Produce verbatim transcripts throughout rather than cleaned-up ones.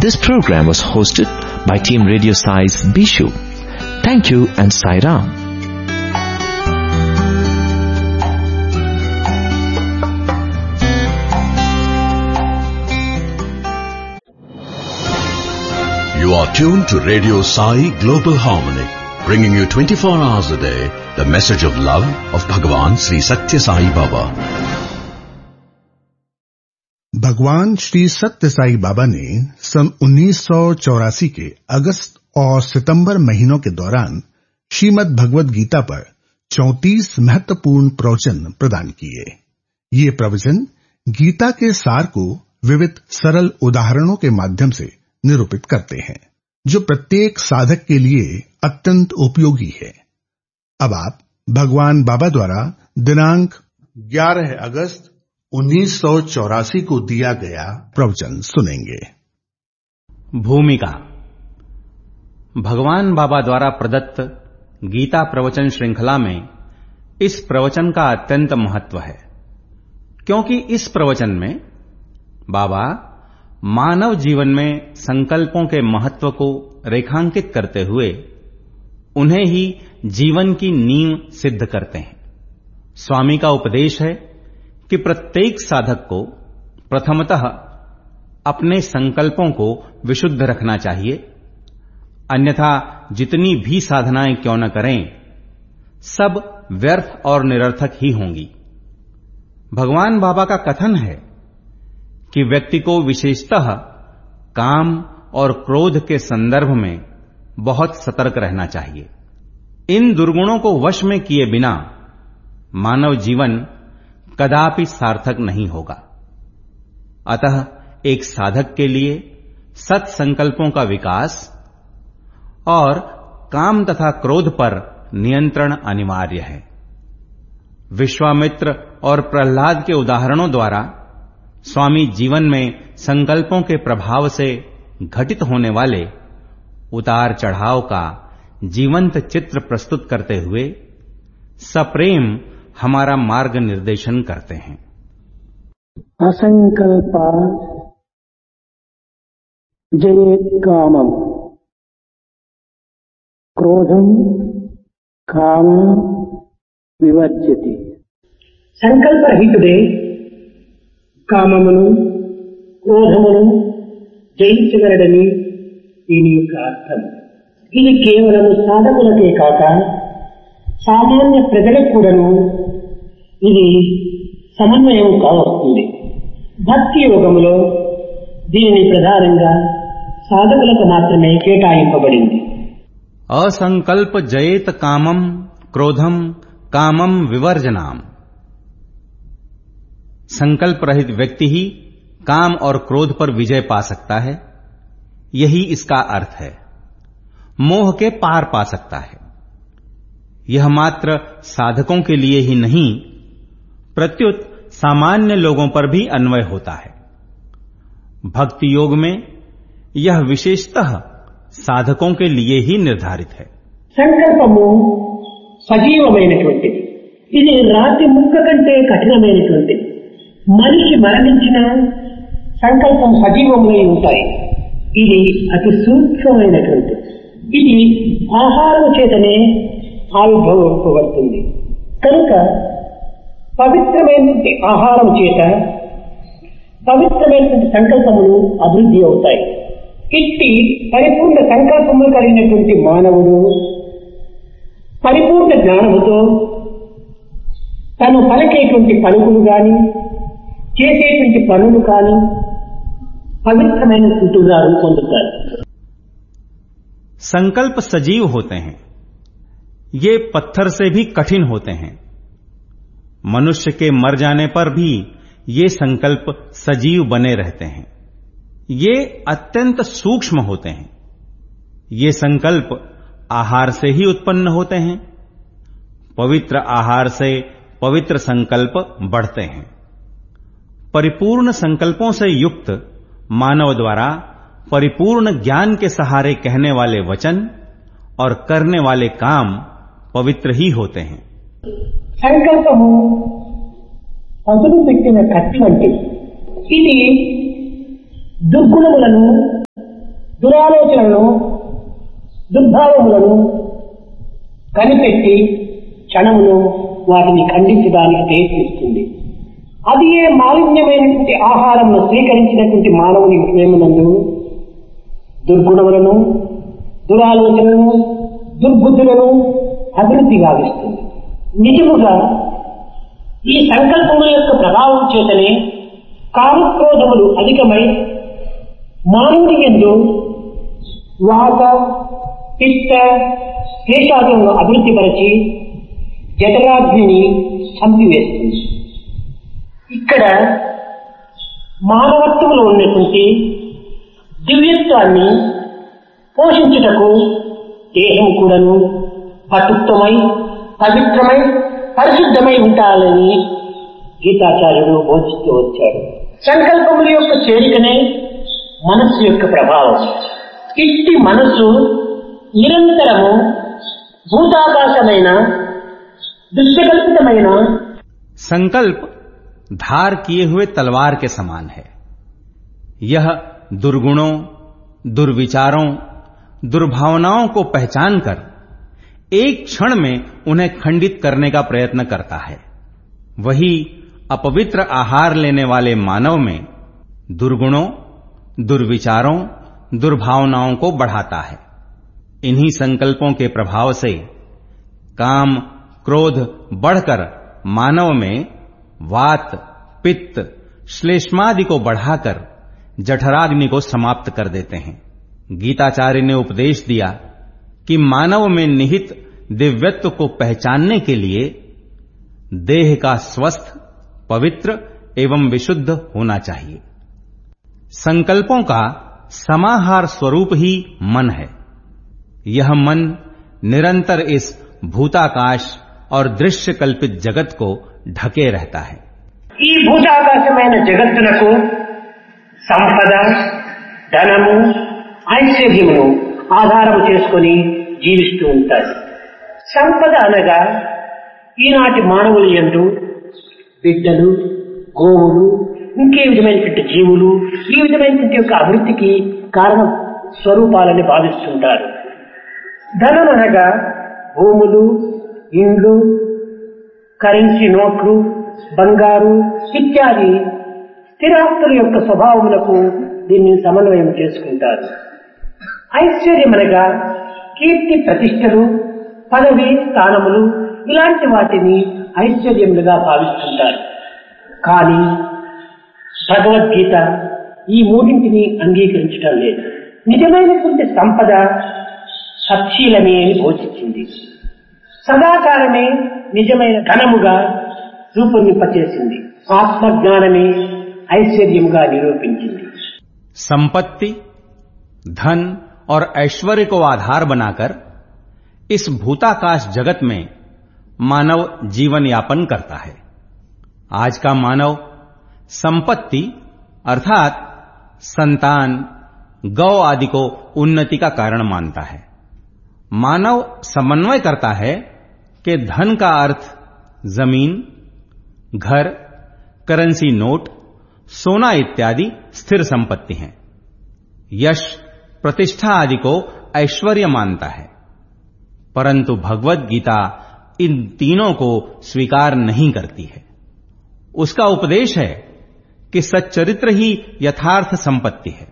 This program was hosted by Team Radio Sai's Bishu. Thank you and Sai Ram. You are tuned to Radio Sai Global Harmony, bringing you twenty-four hours a day the message of love of Bhagwan Sri Satya Sai Baba. भगवान श्री सत्य साई बाबा ने सन उन्नीस सौ चौरासी के अगस्त और सितंबर महीनों के दौरान श्रीमद् भगवद गीता पर चौंतीस महत्वपूर्ण प्रवचन प्रदान किए। ये प्रवचन गीता के सार को विविध सरल उदाहरणों के माध्यम से निरूपित करते हैं, जो प्रत्येक साधक के लिए अत्यंत उपयोगी है। अब आप भगवान बाबा द्वारा दिनांक ग्यारह अगस्त उन्नीस सौ चौरासी को दिया गया प्रवचन सुनेंगे। भूमिका। भगवान बाबा द्वारा प्रदत्त गीता प्रवचन श्रृंखला में इस प्रवचन का अत्यंत महत्व है, क्योंकि इस प्रवचन में बाबा मानव जीवन में संकल्पों के महत्व को रेखांकित करते हुए उन्हें ही जीवन की नींव सिद्ध करते हैं। स्वामी का उपदेश है कि प्रत्येक साधक को प्रथमतः अपने संकल्पों को विशुद्ध रखना चाहिए, अन्यथा जितनी भी साधनाएं क्यों न करें, सब व्यर्थ और निरर्थक ही होंगी। भगवान बाबा का कथन है कि व्यक्ति को विशेषतः काम और क्रोध के संदर्भ में बहुत सतर्क रहना चाहिए। इन दुर्गुणों को वश में किए बिना मानव जीवन कदापि सार्थक नहीं होगा। अतः एक साधक के लिए सत संकल्पों का विकास और काम तथा क्रोध पर नियंत्रण अनिवार्य है। विश्वामित्र और प्रहलाद के उदाहरणों द्वारा स्वामी जीवन में संकल्पों के प्रभाव से घटित होने वाले उतार चढ़ाव का जीवंत चित्र प्रस्तुत करते हुए सप्रेम हमारा मार्ग निर्देशन करते हैं। असंकल्पा जयेत् कामम् क्रोधम काम विवर्जति। సంకల్ప రహితుడే కామమును క్రోధమును జయించగలడని దీని యొక్క అర్థం. ఇది కేవలం సాధకులకే కాక సామాన్య ప్రజలకు కూడాను ఇది సమన్వయం కావస్తుంది. భక్తి యోగములో దీనిని ప్రధానంగా సాధకులకు మాత్రమే కేటాయింపబడింది. असंकल्प जयेत कामम क्रोधम कामम विवर्जनाम। संकल्प रहित व्यक्ति ही काम और क्रोध पर विजय पा सकता है, यही इसका अर्थ है। मोह के पार पा सकता है। यह मात्र साधकों के लिए ही नहीं, प्रत्युत सामान्य लोगों पर भी अन्वय होता है। भक्ति योग में यह विशेषतः साधकों के लिए ही निर्धारित है। సంకల్పము సజీవమైనటువంటిది. ఇది రాతి ముక్క కంటే కఠినమైనటువంటిది. మనిషి మరణించిన సంకల్పం సజీవమై ఉంటాయి. ఇది అతి సూక్ష్మమైనటువంటిది. ఇది ఆహారం చేతనే ఆవిర్భవింపబడుతుంది. కనుక పవిత్రమైనటువంటి ఆహారం చేత పవిత్రమైనటువంటి సంకల్పములు అభివృద్ధి అవుతాయి. ఇట్టి పరిపూర్ణ సంకల్పము కలిగినటువంటి మానవుడు పరిపూర్ణ జ్ఞానముతో తను పలికేటువంటి పలుకులు గాని చేసేటువంటి పనులు కాని పవిత్రమైనటువంటిగా రూపొందుతారు. संकल्प सजीव होते हैं, ये पत्थर से भी कठिन होते हैं। मनुष्य के मर जाने पर भी ये संकल्प सजीव बने रहते हैं। ये अत्यंत सूक्ष्म होते हैं। ये संकल्प आहार से ही उत्पन्न होते हैं। पवित्र आहार से पवित्र संकल्प बढ़ते हैं। परिपूर्ण संकल्पों से युक्त मानव द्वारा परिपूर्ण ज्ञान के सहारे कहने वाले वचन और करने वाले काम पवित्र ही होते हैं। సంకల్పము పదులు పెట్టిన కత్తి వంటిది. ఇది దుర్గుణములను దురాలోచనలను దుర్భావములను కనిపెట్టి క్షణమును వాటిని ఖండించడానికి ప్రయత్నిస్తుంది. అది ఏ మాలిన్యమైనటువంటి ఆహారమును స్వీకరించినటువంటి మానవుని ప్రేమనందు దుర్గుణములను దురాలోచనలను దుర్బుద్ధులను అభివృద్ధి గావిస్తుంది. నిజముగా ఈ సంకల్పముల యొక్క ప్రభావం చేతనే కామక్రోధములు అధికమై మానవుని యందు వాత పిత్త కేశాదులను అభివృద్ధిపరచి జఠరాగ్నిని చంపివేస్తుంది. ఇక్కడ మానవత్వంలో ఉన్నటువంటి దివ్యత్వాన్ని పోషించుటకు దేహం కూడాను పటుత్వమై పవిత్రమై పరిశుద్ధమై ఉండాలని గీతాచార్యుడు బోధిస్తూ వచ్చాడు. సంకల్పముల యొక్క చేరికనే మనస్సు యొక్క ప్రభావం. ఇట్టి మనస్సు నిరంతరము భూతాకాశమైన दुष्कल्पितమైన संकल्प धार किए हुए तलवार के समान है. यह दुर्गुणों, दुर्विचारों, दुर्भावनाओं को पहचान कर एक क्षण में उन्हें खंडित करने का प्रयत्न करता है. वही अपवित्र आहार लेने वाले मानव में दुर्गुणों, दुर्विचारों, दुर्भावनाओं को बढ़ाता है. इन्हीं संकल्पों के प्रभाव से काम, क्रोध बढ़कर मानव में वात, पित्त, श्लेष्मादि को बढ़ाकर जठराग्नि को समाप्त कर देते हैं. गीताचार्य ने उपदेश दिया कि मानव में निहित दिव्यत्व को पहचानने के लिए देह का स्वस्थ, पवित्र एवं विशुद्ध होना चाहिए. संकल्पों का समाहार स्वरूप ही मन है. यह मन निरंतर इस भूताकाश और दृश्य कल्पित जगत को ढके रहता है. ఈ భూతాకాశమైన జగత్తునకు సంపద, ధనము, ఐశ్వర్యమును ఆధారము చేసుకుని జీవిస్తూ ఉంటాడు. సంపద అనగా ఈనాటి మానవుల యందు బిడ్డలు, గోవులు, ఇంకే విధమైనటువంటి జీవులు ఈ విధమైనటువంటి యొక్క అభివృద్ధికి కారణ స్వరూపాలని భావిస్తుంటారు. ధనం అనగా భూములు, ఇండ్లు, కరెన్సీ నోట్లు, బంగారు ఇత్యాది స్థిరాస్తుల యొక్క స్వభావములకు దీన్ని సమన్వయం చేసుకుంటారు. ఐశ్వర్యం అనగా కీర్తి ప్రతిష్టలు, పదవి స్థానములు ఇలాంటి వాటిని ఐశ్వర్యములుగా భావిస్తుంటారు. కానీ భగవద్గీత ఈ మూడింటిని అంగీకరించడం లేదు. నిజమైనటువంటి సంపద సత్శీలమే అని బోధించింది. సదాచారమే నిజమైన ధనముగా రూపొందింపచేసింది. ఆత్మజ్ఞానమే ఐశ్వర్యముగా నిరూపించింది. संपत्ति, धन और ऐश्वर्य को आधार बनाकर इस भूताकाश जगत में मानव जीवन यापन करता है. आज का मानव संपत्ति अर्थात संतान, गौ आदि को उन्नति का कारण मानता है. मानव समन्वय करता है कि धन का अर्थ जमीन, घर, करेंसी नोट, सोना इत्यादि स्थिर संपत्ति हैं. यश, प्रतिष्ठा आदि को ऐश्वर्य मानता है. परंतु भगवत गीता इन तीनों को स्वीकार नहीं करती है. उसका उपदेश है कि सच्चरित्र ही यथार्थ संपत्ति है.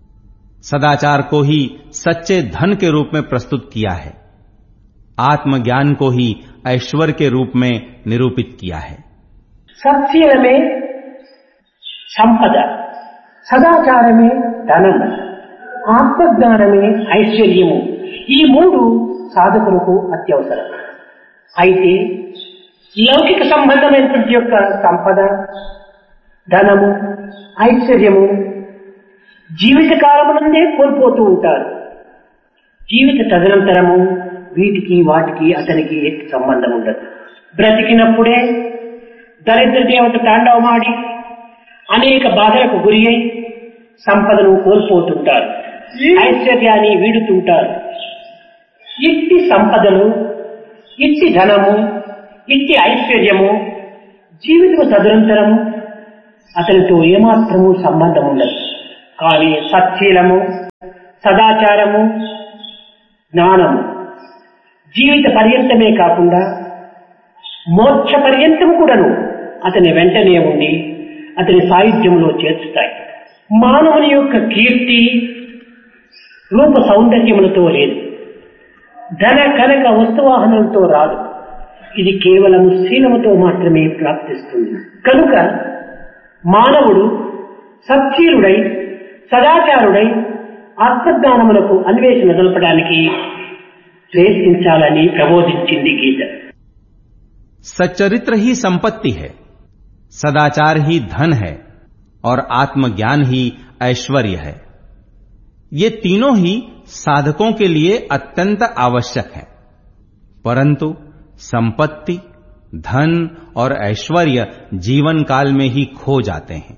सदाचार को ही सच्चे धन के रूप में प्रस्तुत किया है. आत्मज्ञान को ही ऐश्वर्य के रूप में निरूपित किया है. సత్శీలమే సంపద, సదాచారమే ధనం, ఆత్మజ్ఞానమే ఐశ్వర్యము. ఈ మూడు సాధకులకు అత్యవసరం. అయితే లౌకిక సంబంధమైనటువంటి యొక్క సంపద, ధనము, ఐశ్వర్యము జీవిత కాలమునందే కోల్పోతూ ఉంటారు. జీవిత తదనంతరము వీటికి వాటికి అతనికి సంబంధం ఉండదు. బ్రతికినప్పుడే దరిద్ర దేవత తాండవమాడి అనేక బాధలకు గురి అయి సంపదను కోల్పోతుంటారు, ఐశ్వర్యాన్ని వీడుతుంటారు. ఇట్టి సంపదలు, ఇట్టి ధనము, ఇట్టి ఐశ్వర్యము జీవితం తదనంతరము అతనితో ఏమాత్రము సంబంధం ఉండదు. కానీ సత్శీలము, సదాచారము, జ్ఞానము జీవిత పర్యంతమే కాకుండా మోక్ష పర్యంతం కూడాను అతని వెంటనే ఉండి అతని సాయుధ్యంలో చేర్చుతాయి. మానవుని యొక్క కీర్తి రూప సౌందర్యములతో లేదు, ధన కనక వస్తువాహనాలతో రాదు. ఇది కేవలం శీలముతో మాత్రమే ప్రాప్తిస్తుంది. కనుక మానవుడు సచ్చీలుడై సదాచారుడై ఆత్మజ్ఞానములకు అన్వేషణ జరపడానికి ప్రయత్నించాలని ప్రబోధించింది గీత. सच्चरित्र ही संपत्ति है, सदाचार ही धन है और आत्मज्ञान ही ऐश्वर्य है. ये तीनों ही साधकों के लिए अत्यंत आवश्यक है. परंतु संपत्ति, धन और ऐश्वर्य जीवन काल में ही खो जाते हैं.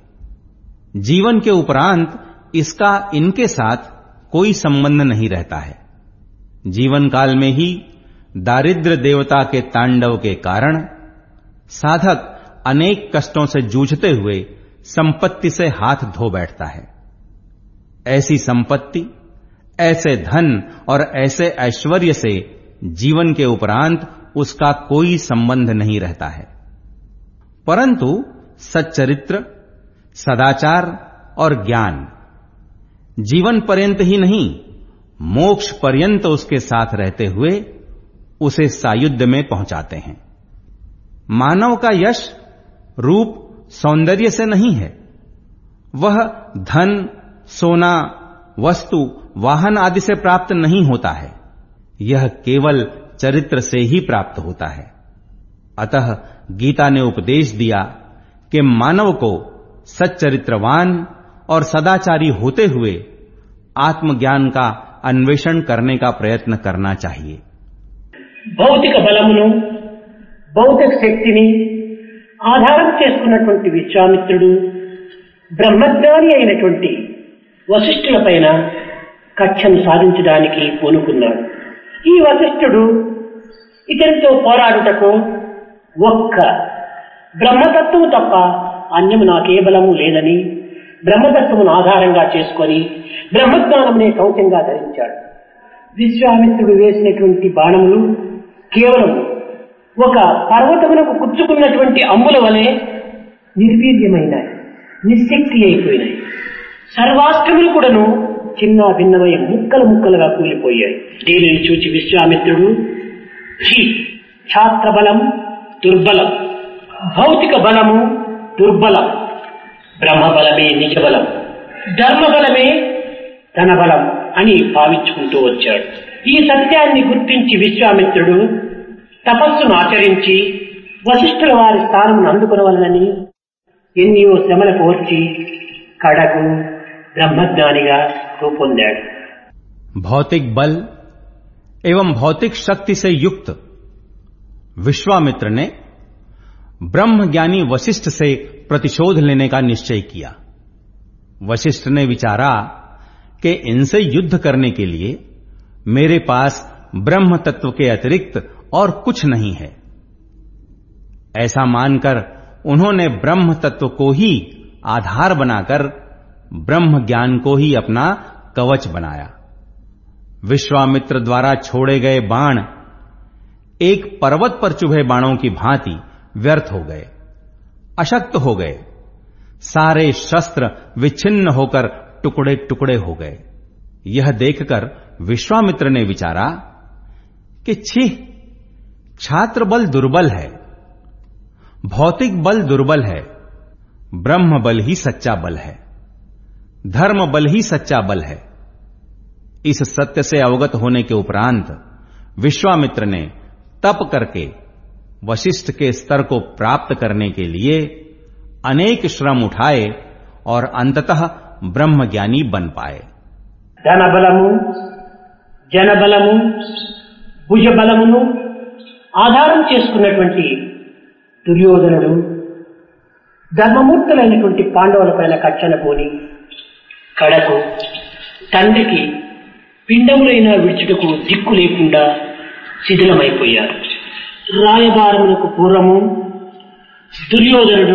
जीवन के उपरांत इसका इनके साथ कोई संबंध नहीं रहता है. जीवन काल में ही दारिद्र्य देवता के तांडव के कारण साधक अनेक कष्टों से जूझते हुए संपत्ति से हाथ धो बैठता है. ऐसी संपत्ति, ऐसे धन और ऐसे ऐश्वर्य से जीवन के उपरांत उसका कोई संबंध नहीं रहता है. परंतु सच्चरित्र, सदाचार और ज्ञान जीवन पर्यंत ही नहीं, मोक्ष पर्यंत उसके साथ रहते हुए उसे सायुज्य में पहुंचाते हैं. मानव का यश रूप सौंदर्य से नहीं है. वह धन, सोना, वस्तु, वाहन आदि से प्राप्त नहीं होता है. यह केवल चरित्र से ही प्राप्त होता है. अतः गीता ने उपदेश दिया कि मानव को सच्चरित्रवान और सदाचारी होते हुए आत्मज्ञान का अन्वेषण करने का प्रयत्न करना चाहिए. భౌతిక బలమును, భౌతిక శక్తిని ఆధారం చేసుకున్నటువంటి విశ్వామిత్రుడు బ్రహ్మజ్ఞాని అయినటువంటి వశిష్ఠుల పైన కక్షను సాధించడానికి పూనుకున్నాడు. ఈ వశిష్ఠుడు ఇతనితో పోరాడుటకు ఒక్క బ్రహ్మతత్వము తప్ప అన్యము నాకే బలము లేదని బ్రహ్మతత్వమును ఆధారంగా చేసుకొని బ్రహ్మజ్ఞానమునే కవచంగా ధరించాడు. విశ్వామిత్రుడు వేసినటువంటి బాణములు కేవలం ఒక పర్వతమునకు కుచ్చుకున్నటువంటి అంబుల వలె నిర్వీర్యమైనాయి, నిశ్శక్తి అయిపోయినాయి. సర్వాస్త్రములు కూడాను చిన్న భిన్నమై ముక్కలు ముక్కలుగా కూలిపోయాయి. దీనిని చూచి విశ్వామిత్రుడు ఛీ, ఛాత్ర బలం దుర్బలం, భౌతిక బలము దుర్బలం, బ్రహ్మబలమే నిజబలం, ధర్మబలమే ధనబలం అని భావించుకుంటూ వచ్చాడు. ఈ సత్యాన్ని గుర్తించి విశ్వామిత్రుడు తపస్సును ఆచరించి వశిష్ఠుల వారి స్థానమును అందుకొనవలనని ఎన్నో శ్రమలకు వచ్చి కడకు ब्रह्मज्ञानिगा रूपొందాడు. भौतिक बल एवं भौतिक शक्ति से युक्त विश्वामित्र ने ब्रह्मज्ञानी वशिष्ठ से प्रतिशोध लेने का निश्चय किया. वशिष्ठ ने विचारा कि इनसे युद्ध करने के लिए मेरे पास ब्रह्म तत्व के अतिरिक्त और कुछ नहीं है. ऐसा मानकर उन्होंने ब्रह्म तत्व को ही आधार बनाकर ब्रह्म ज्ञान को ही अपना कवच बनाया. विश्वामित्र द्वारा छोड़े गए बाण एक पर्वत पर चुभे बाणों की भांति व्यर्थ हो गए, अशक्त हो गए. सारे शस्त्र विच्छिन्न होकर टुकड़े टुकड़े हो गए. यह देखकर विश्वामित्र ने विचारा कि छी, छात्र बल दुर्बल है, भौतिक बल दुर्बल है, ब्रह्म बल ही सच्चा बल है, धर्म बल ही सच्चा बल है. इस सत्य से अवगत होने के उपरांत विश्वामित्र ने तप करके वशिष्ठ के स्तर को प्राप्त करने के लिए अनेक श्रम उठाए और अंततः ब्रह्मज्ञानी बन पाए. धन बलमु, जन बलमु, భుజ బలమును ఆధారం చేసుకున్నటువంటి దుర్యోధనుడు ధర్మమూర్తులైనటువంటి పాండవులపైన కక్షన పోని కడకు తండ్రికి పిండములైన విడుచుటకు దిక్కు లేకుండా శిథిలమైపోయారు. రాయబారమునకు పూర్వము దుర్యోధనుడు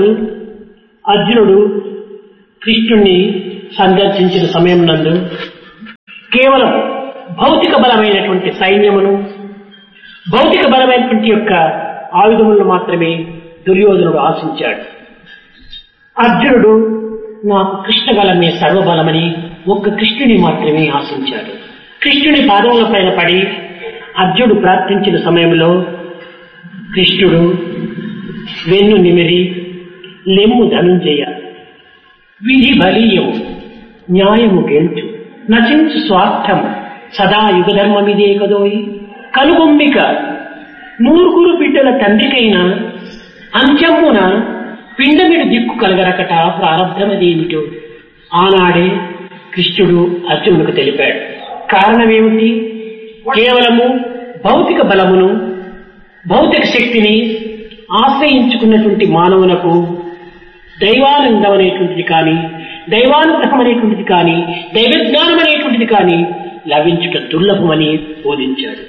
అర్జునుడు కృష్ణుణ్ణి సందర్శించిన సమయం నందు కేవలం కేవలం భౌతిక బలమైనటువంటి సైన్యమును, భౌతిక బలమైనటువంటి యొక్క ఆయుధములను మాత్రమే దుర్యోధనుడు ఆశించాడు. అర్జునుడు నాకు కృష్ణ బలమే సర్వబలమని ఒక్క కృష్ణుని మాత్రమే ఆశించాడు. కృష్ణుని పాదముల పైన పడి అర్జునుడు ప్రార్థించిన సమయంలో కృష్ణుడు వెన్ను నిమిరి, లెమ్ము ధనుంజయ, విధి బలీయము, న్యాయము గెలుచు, నచించు స్వార్థము, సదా యుగధర్మమిదే కదోయి, కనుగొమ్మిక నూరుగురు బిడ్డల తండ్రికైనా అంత్యమున పిండమిడు దిక్కు కలగరకట ప్రారంధమదేమిటో ఆనాడే కృష్ణుడు అర్జునుడికి తెలిపాడు. కారణమేమిటి? కేవలము భౌతిక బలమును, భౌతిక శక్తిని ఆశ్రయించుకున్నటువంటి మానవునకు దైవానందం అనేటువంటిది కానీ, దైవానుగ్రహం అనేటువంటిది కానీ, దైవజ్ఞానం అనేటువంటిది కానీ లభించుట దుర్లభమని బోధించాడు.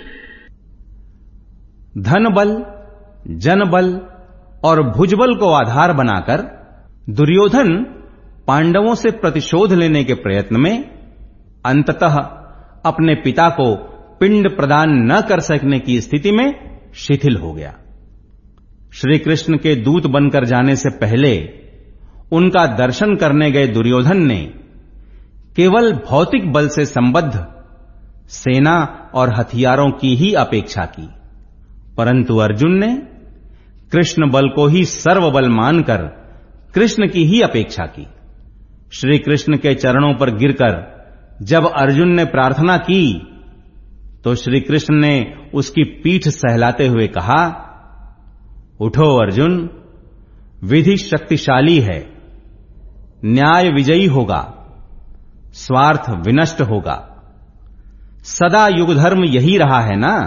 धन बल, जन बल और भुजबल को आधार बनाकर दुर्योधन पांडवों से प्रतिशोध लेने के प्रयत्न में अंततः अपने पिता को पिंड प्रदान न कर सकने की स्थिति में शिथिल हो गया. श्री कृष्ण के दूत बनकर जाने से पहले उनका दर्शन करने गए दुर्योधन ने केवल भौतिक बल से संबद्ध सेना और हथियारों की ही अपेक्षा की, परंतु अर्जुन ने कृष्ण बल को ही सर्वबल मानकर कृष्ण की ही अपेक्षा की. श्री कृष्ण के चरणों पर गिरकर जब अर्जुन ने प्रार्थना की तो श्री कृष्ण ने उसकी पीठ सहलाते हुए कहा, उठो अर्जुन, विधि शक्तिशाली है, न्याय विजयी होगा, स्वार्थ विनष्ट होगा, सदा युग धर्म यही रहा है ना.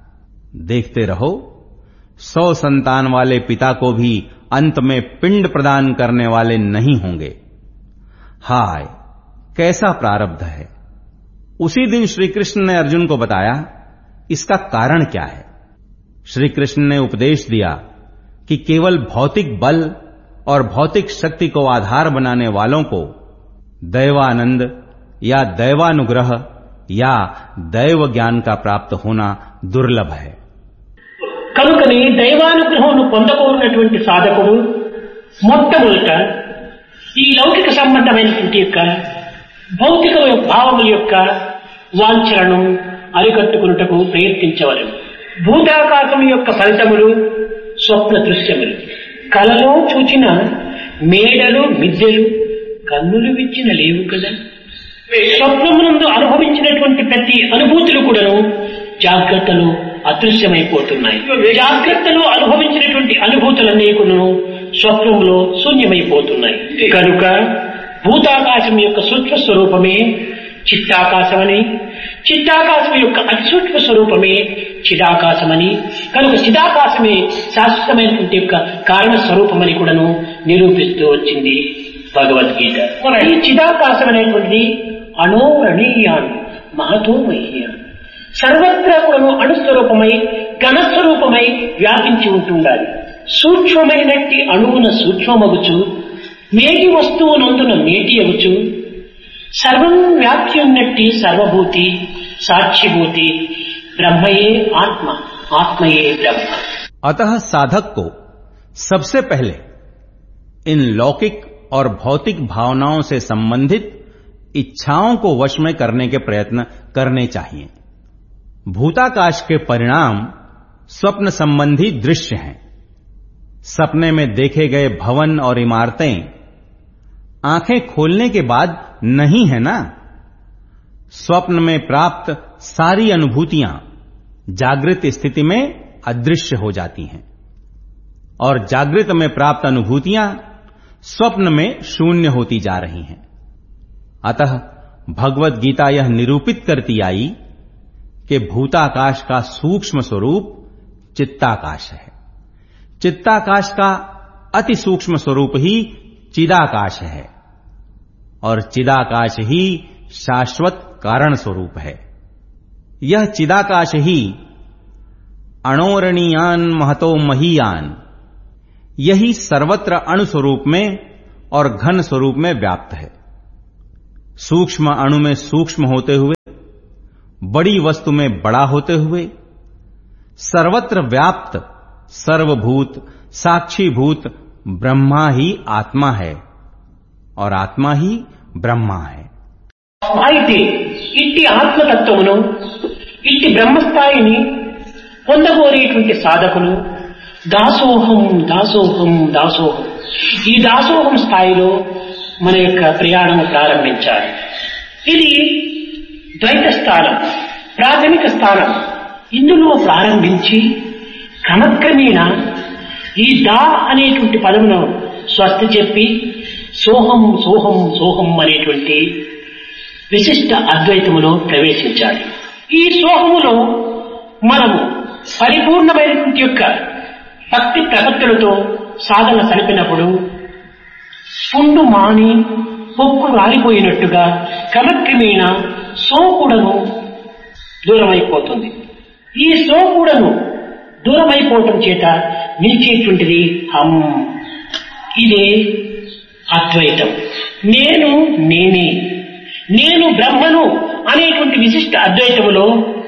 देखते रहो, सौ संतान वाले पिता को भी अंत में पिंड प्रदान करने वाले नहीं होंगे. हाय, कैसा प्रारब्ध है. उसी दिन श्री कृष्ण ने अर्जुन को बताया इसका कारण क्या है. श्री कृष्ण ने उपदेश दिया कि केवल भौतिक बल और भौतिक शक्ति को आधार बनाने वालों को दैवानंद या दैवानुग्रह या दैव ज्ञान का प्राप्त होना दुर्लभ है. కనుకని దైవానుగ్రహమును పొందకోరినటువంటి సాధకుడు మొట్టమొదట ఈ లౌకిక సంబంధమైనటువంటి యొక్క భౌతిక భావముల యొక్క వాంఛలను అరికట్టుకున్నటకు ప్రయత్నించవలెను. భూతాకాశం యొక్క ఫలితములు స్వప్న దృశ్యములు. కలలో చూచిన మేడలు మిద్దెలు కన్నులు విచ్చిన లేవు కదా. స్వప్నమునందు అనుభవించినటువంటి ప్రతి అనుభూతులు కూడాను జాగ్రత్తలో అదృశ్యమైపోతున్నాయి. జాగ్రత్తలో అనుభవించినటువంటి అనుభూతులన్నీ కూడాను స్వప్నంలో శూన్యమైపోతున్నాయి. కనుక భూతాకాశం యొక్క సూక్ష్మ స్వరూపమే చిత్తాకాశమని, చిత్తాకాశం యొక్క అతిసూక్ష్మ స్వరూపమే చిదాకాశమని, కనుక చిదాకాశమే శాశ్వతమైనటువంటి యొక్క కారణ స్వరూపమని కూడాను నిరూపిస్తూ వచ్చింది భగవద్గీత. ఈ చిదాకాశం అనేటువంటిది అణోరణీయాన్ మహతో మహీయాన్, సర్వత్రా కూడాను అణుస్వరూపమై ఘనస్వరూపమై వ్యాపించి ఉంటుండాలి. సూక్ష్మమైనట్టి అణువున సూక్ష్మమగుచు, మేటి వస్తువునందున మేటి అగుచు, सर्वं व्याप्युन्नट्टी सर्वभूति साक्षिभूति ब्रह्मये आत्मा आत्मये ब्रह्म। अतः साधक को सबसे पहले इन लौकिक और भौतिक भावनाओं से संबंधित इच्छाओं को वश में करने के प्रयत्न करने चाहिए। भूताकाश के परिणाम स्वप्न संबंधी दृश्य हैं। सपने में देखे गए भवन और इमारतें आंखें खोलने के बाद नहीं है ना। स्वप्न में प्राप्त सारी अनुभूतियां जागृत स्थिति में अदृश्य हो जाती हैं और जागृत में प्राप्त अनुभूतियां स्वप्न में शून्य होती जा रही हैं। अतः भगवत गीता यह निरूपित करती आई कि भूताकाश का सूक्ष्म स्वरूप चित्ताकाश है। चित्ताकाश का अति सूक्ष्म स्वरूप ही चिदाकाश है और चिदाकाश ही शाश्वत कारण स्वरूप है। यह चिदाकाश ही अणोरणीयान महतो महीयान, यही सर्वत्र अणु स्वरूप में और घन स्वरूप में व्याप्त है। सूक्ष्म अणु में सूक्ष्म होते हुए बड़ी वस्तु में बड़ा होते हुए सर्वत्र व्याप्त सर्वभूत साक्षीभूत ब्रह्मा ही आत्मा है और आत्मा ही ब्रह्मा है। అయితే ఇట్టి ఆత్మతత్వమును ఇట్టి బ్రహ్మస్థాయిని పొందగోరేటువంటి సాధకులు దాసోహం దాసోహం దాసోహం ఈ దాసోహం స్థాయిలో మన యొక్క ప్రయాణం ప్రారంభించాలి. ఇది ద్వైత స్థానం, ప్రాథమిక స్థానం. ఇందులో ప్రారంభించి క్రమక్రమేణా ఈ దా అనేటువంటి పదమును స్వస్తి చెప్పి సోహం సోహం సోహం అనేటువంటి విశిష్ట అద్వైతములో ప్రవేశించాలి. ఈ సోహములో మనము పరిపూర్ణమైనటువంటి యొక్క భక్తి ప్రపత్తులతో సాధన సలిపినప్పుడు పుండు మాని పొక్కు రాలిపోయినట్టుగా క్రమక్రమేణా సోకుడను దూరమైపోతుంది. ఈ సోకుడను దూరమైపోవటం చేత నిలిచేటువంటిది హం. ఇదే అద్వైతం. నేను నేనే, నేను బ్రహ్మను అనేటువంటి విశిష్ట అద్వైతములో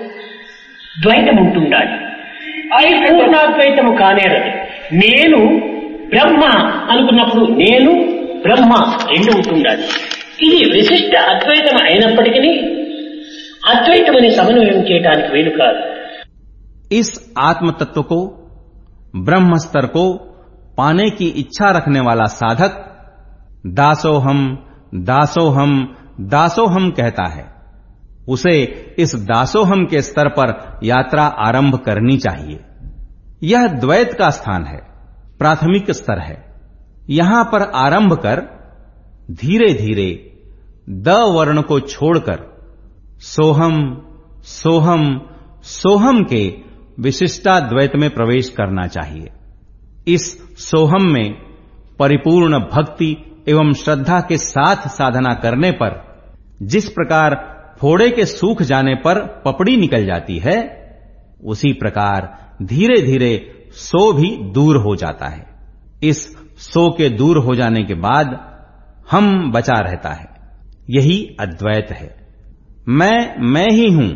ద్వైతం ఉంటుండాలి. అది పూర్ణాద్వైతము కానేరదు. నేను బ్రహ్మ అనుకున్నప్పుడు నేను బ్రహ్మ రెండు ఉంటుండాలి. ఇది విశిష్ట అద్వైతం అయినప్పటికీ అద్వైతమని సమన్వయం చేయడానికి వీలు కాదు. इस आत्म तत्व को, ब्रह्म स्तर को पाने की इच्छा रखने वाला साधक दासोहम दासोहम दासोहम कहता है. उसे इस दासोहम के स्तर पर यात्रा आरंभ करनी चाहिए. यह द्वैत का स्थान है, प्राथमिक स्तर है. यहां पर आरंभ कर धीरे धीरे द वर्ण को छोड़कर सोहम सोहम सोहम के विशिष्टाद्वैत में प्रवेश करना चाहिए. इस सोहम में परिपूर्ण भक्ति एवं श्रद्धा के साथ साधना करने पर जिस प्रकार फोड़े के सूख जाने पर पपड़ी निकल जाती है, उसी प्रकार धीरे धीरे सो भी दूर हो जाता है. इस सो के दूर हो जाने के बाद हम बचा रहता है. यही अद्वैत है. मैं मैं ही हूं,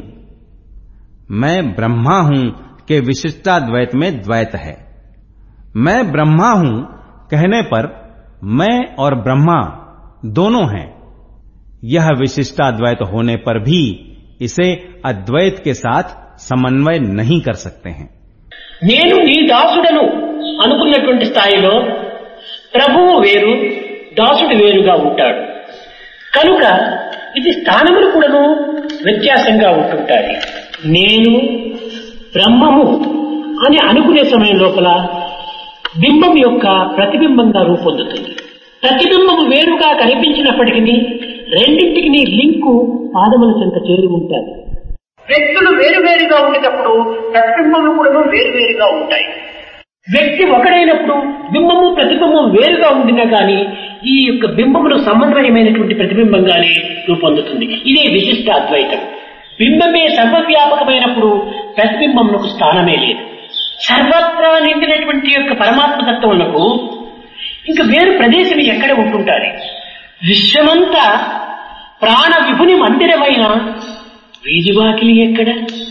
मैं ब्रह्मा हूं के विशिष्टाद्वैत में द्वैत है. मैं ब्रह्मा हूं कहने पर मैं और ब्रह्मा दोनों हैं. यह विशिष्टाद्वैत होने पर भी इसे अद्वैत के साथ समन्वय नहीं कर सकते हैं. నేను నీ దాసుడను అనుకున్నటువంటి స్థాయిలో ప్రభువు వేరు, దాసుడు వేరుగా ఉంటాడు. కనుక ఇది స్థానములు కూడాను వ్యత్యాసంగా ఉంటుంటాయి. నేను బ్రహ్మము అని అనుకునే సమయం లోపల బింబం యొక్క ప్రతిబింబంగా రూపొందుతుంది. ప్రతిబింబము వేరుగా కనిపించినప్పటికీ రెండింటికి లింకు పాదముల చెంత చేరి ఉంటాయి. వ్యక్తులు వేరువేరుగా ఉండేటప్పుడు ప్రతిబింబములు కూడా వేరువేరుగా ఉంటాయి. వ్యక్తి ఒకడైనప్పుడు బింబము ప్రతిబింబం వేరుగా ఉండినా కానీ ఈ యొక్క బింబములు సమన్వయమైనటువంటి ప్రతిబింబంగానే రూపొందుతుంది. ఇదే విశిష్ట అద్వైతం. బింబమే సర్వవ్యాపకమైనప్పుడు ప్రతిబింబమునకు స్థానమే లేదు. సర్వత్రా నిండినటువంటి యొక్క పరమాత్మ తత్వమునకు ఇంకా వేరు ప్రదేశం ఎక్కడ ఉంటుంటారు? విశ్వమంతా ప్రాణ విభుని మందిరమైన వీధి వాకిలి ఎక్కడ?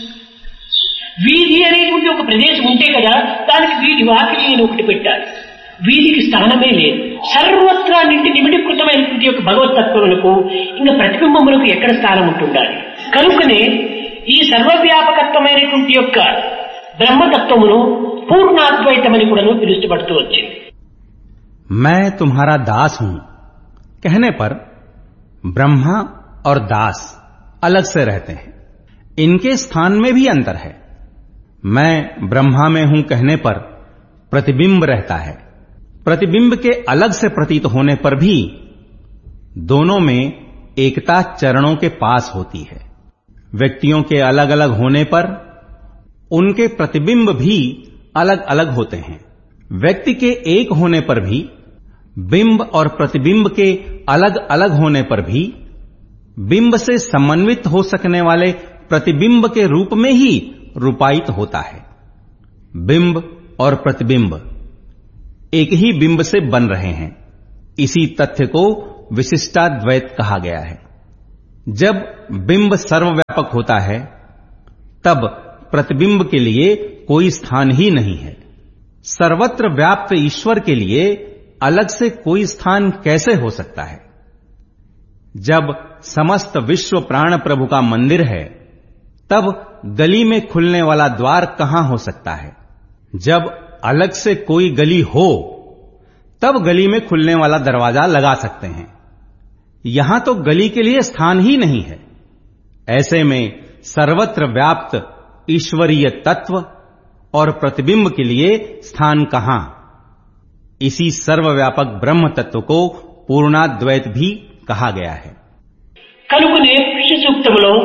వీధి అనేటువంటి ఒక ప్రదేశం ఉంటే కదా దానికి వీధి వాకిలి అని ఒకటి పెట్టాలి. వీధికి స్థానమే లేదు. సర్వత్రా నిండి నిమిడీకృతమైనటువంటి యొక్క భగవతత్వములకు ఇంకా ప్రతిబింబములకు ఎక్కడ స్థానం ఉంటుండాలి? కనుకనే ఈ సర్వవ్యాపకత్వమైనటువంటి యొక్క బ్రహ్మతత్వమును పూర్ణాద్వైతమని కూడా పిలుస్తబడుతూ వచ్చింది. मैं तुम्हारा दास हूं कहने पर ब्रह्मा और दास अलग से रहते हैं. इनके स्थान में भी अंतर है. मैं ब्रह्मा में हूं कहने पर प्रतिबिंब रहता है. प्रतिबिंब के अलग से प्रतीत होने पर भी दोनों में एकता चरणों के पास होती है. व्यक्तियों के अलग अलग होने पर उनके प्रतिबिंब भी अलग अलग होते हैं. व्यक्ति के एक होने पर भी, बिंब और प्रतिबिंब के अलग अलग होने पर भी बिंब से समन्वित हो सकने वाले प्रतिबिंब के रूप में ही रूपायित होता है. बिंब और प्रतिबिंब एक ही बिंब से बन रहे हैं. इसी तथ्य को विशिष्टाद्वैत कहा गया है. जब बिंब सर्वव्यापक होता है तब प्रतिबिंब के लिए कोई स्थान ही नहीं है। सर्वत्र व्याप्त ईश्वर के लिए अलग से कोई स्थान कैसे हो सकता है? जब समस्त विश्व प्राण प्रभु का मंदिर है तब गली में खुलने वाला द्वार कहां हो सकता है? जब अलग से कोई गली हो तब गली में खुलने वाला दरवाजा लगा सकते हैं। यहां तो गली के लिए स्थान ही नहीं है। ऐसे में सर्वत्र व्याप्त ईश्वरीय तत्व और प्रतिबिंब के लिए स्थान कहां? इसी सर्वव्यापक ब्रह्म तत्व को पूर्णाद्वैत भी कहा गया है। కనుకనే పురుష సూక్తములో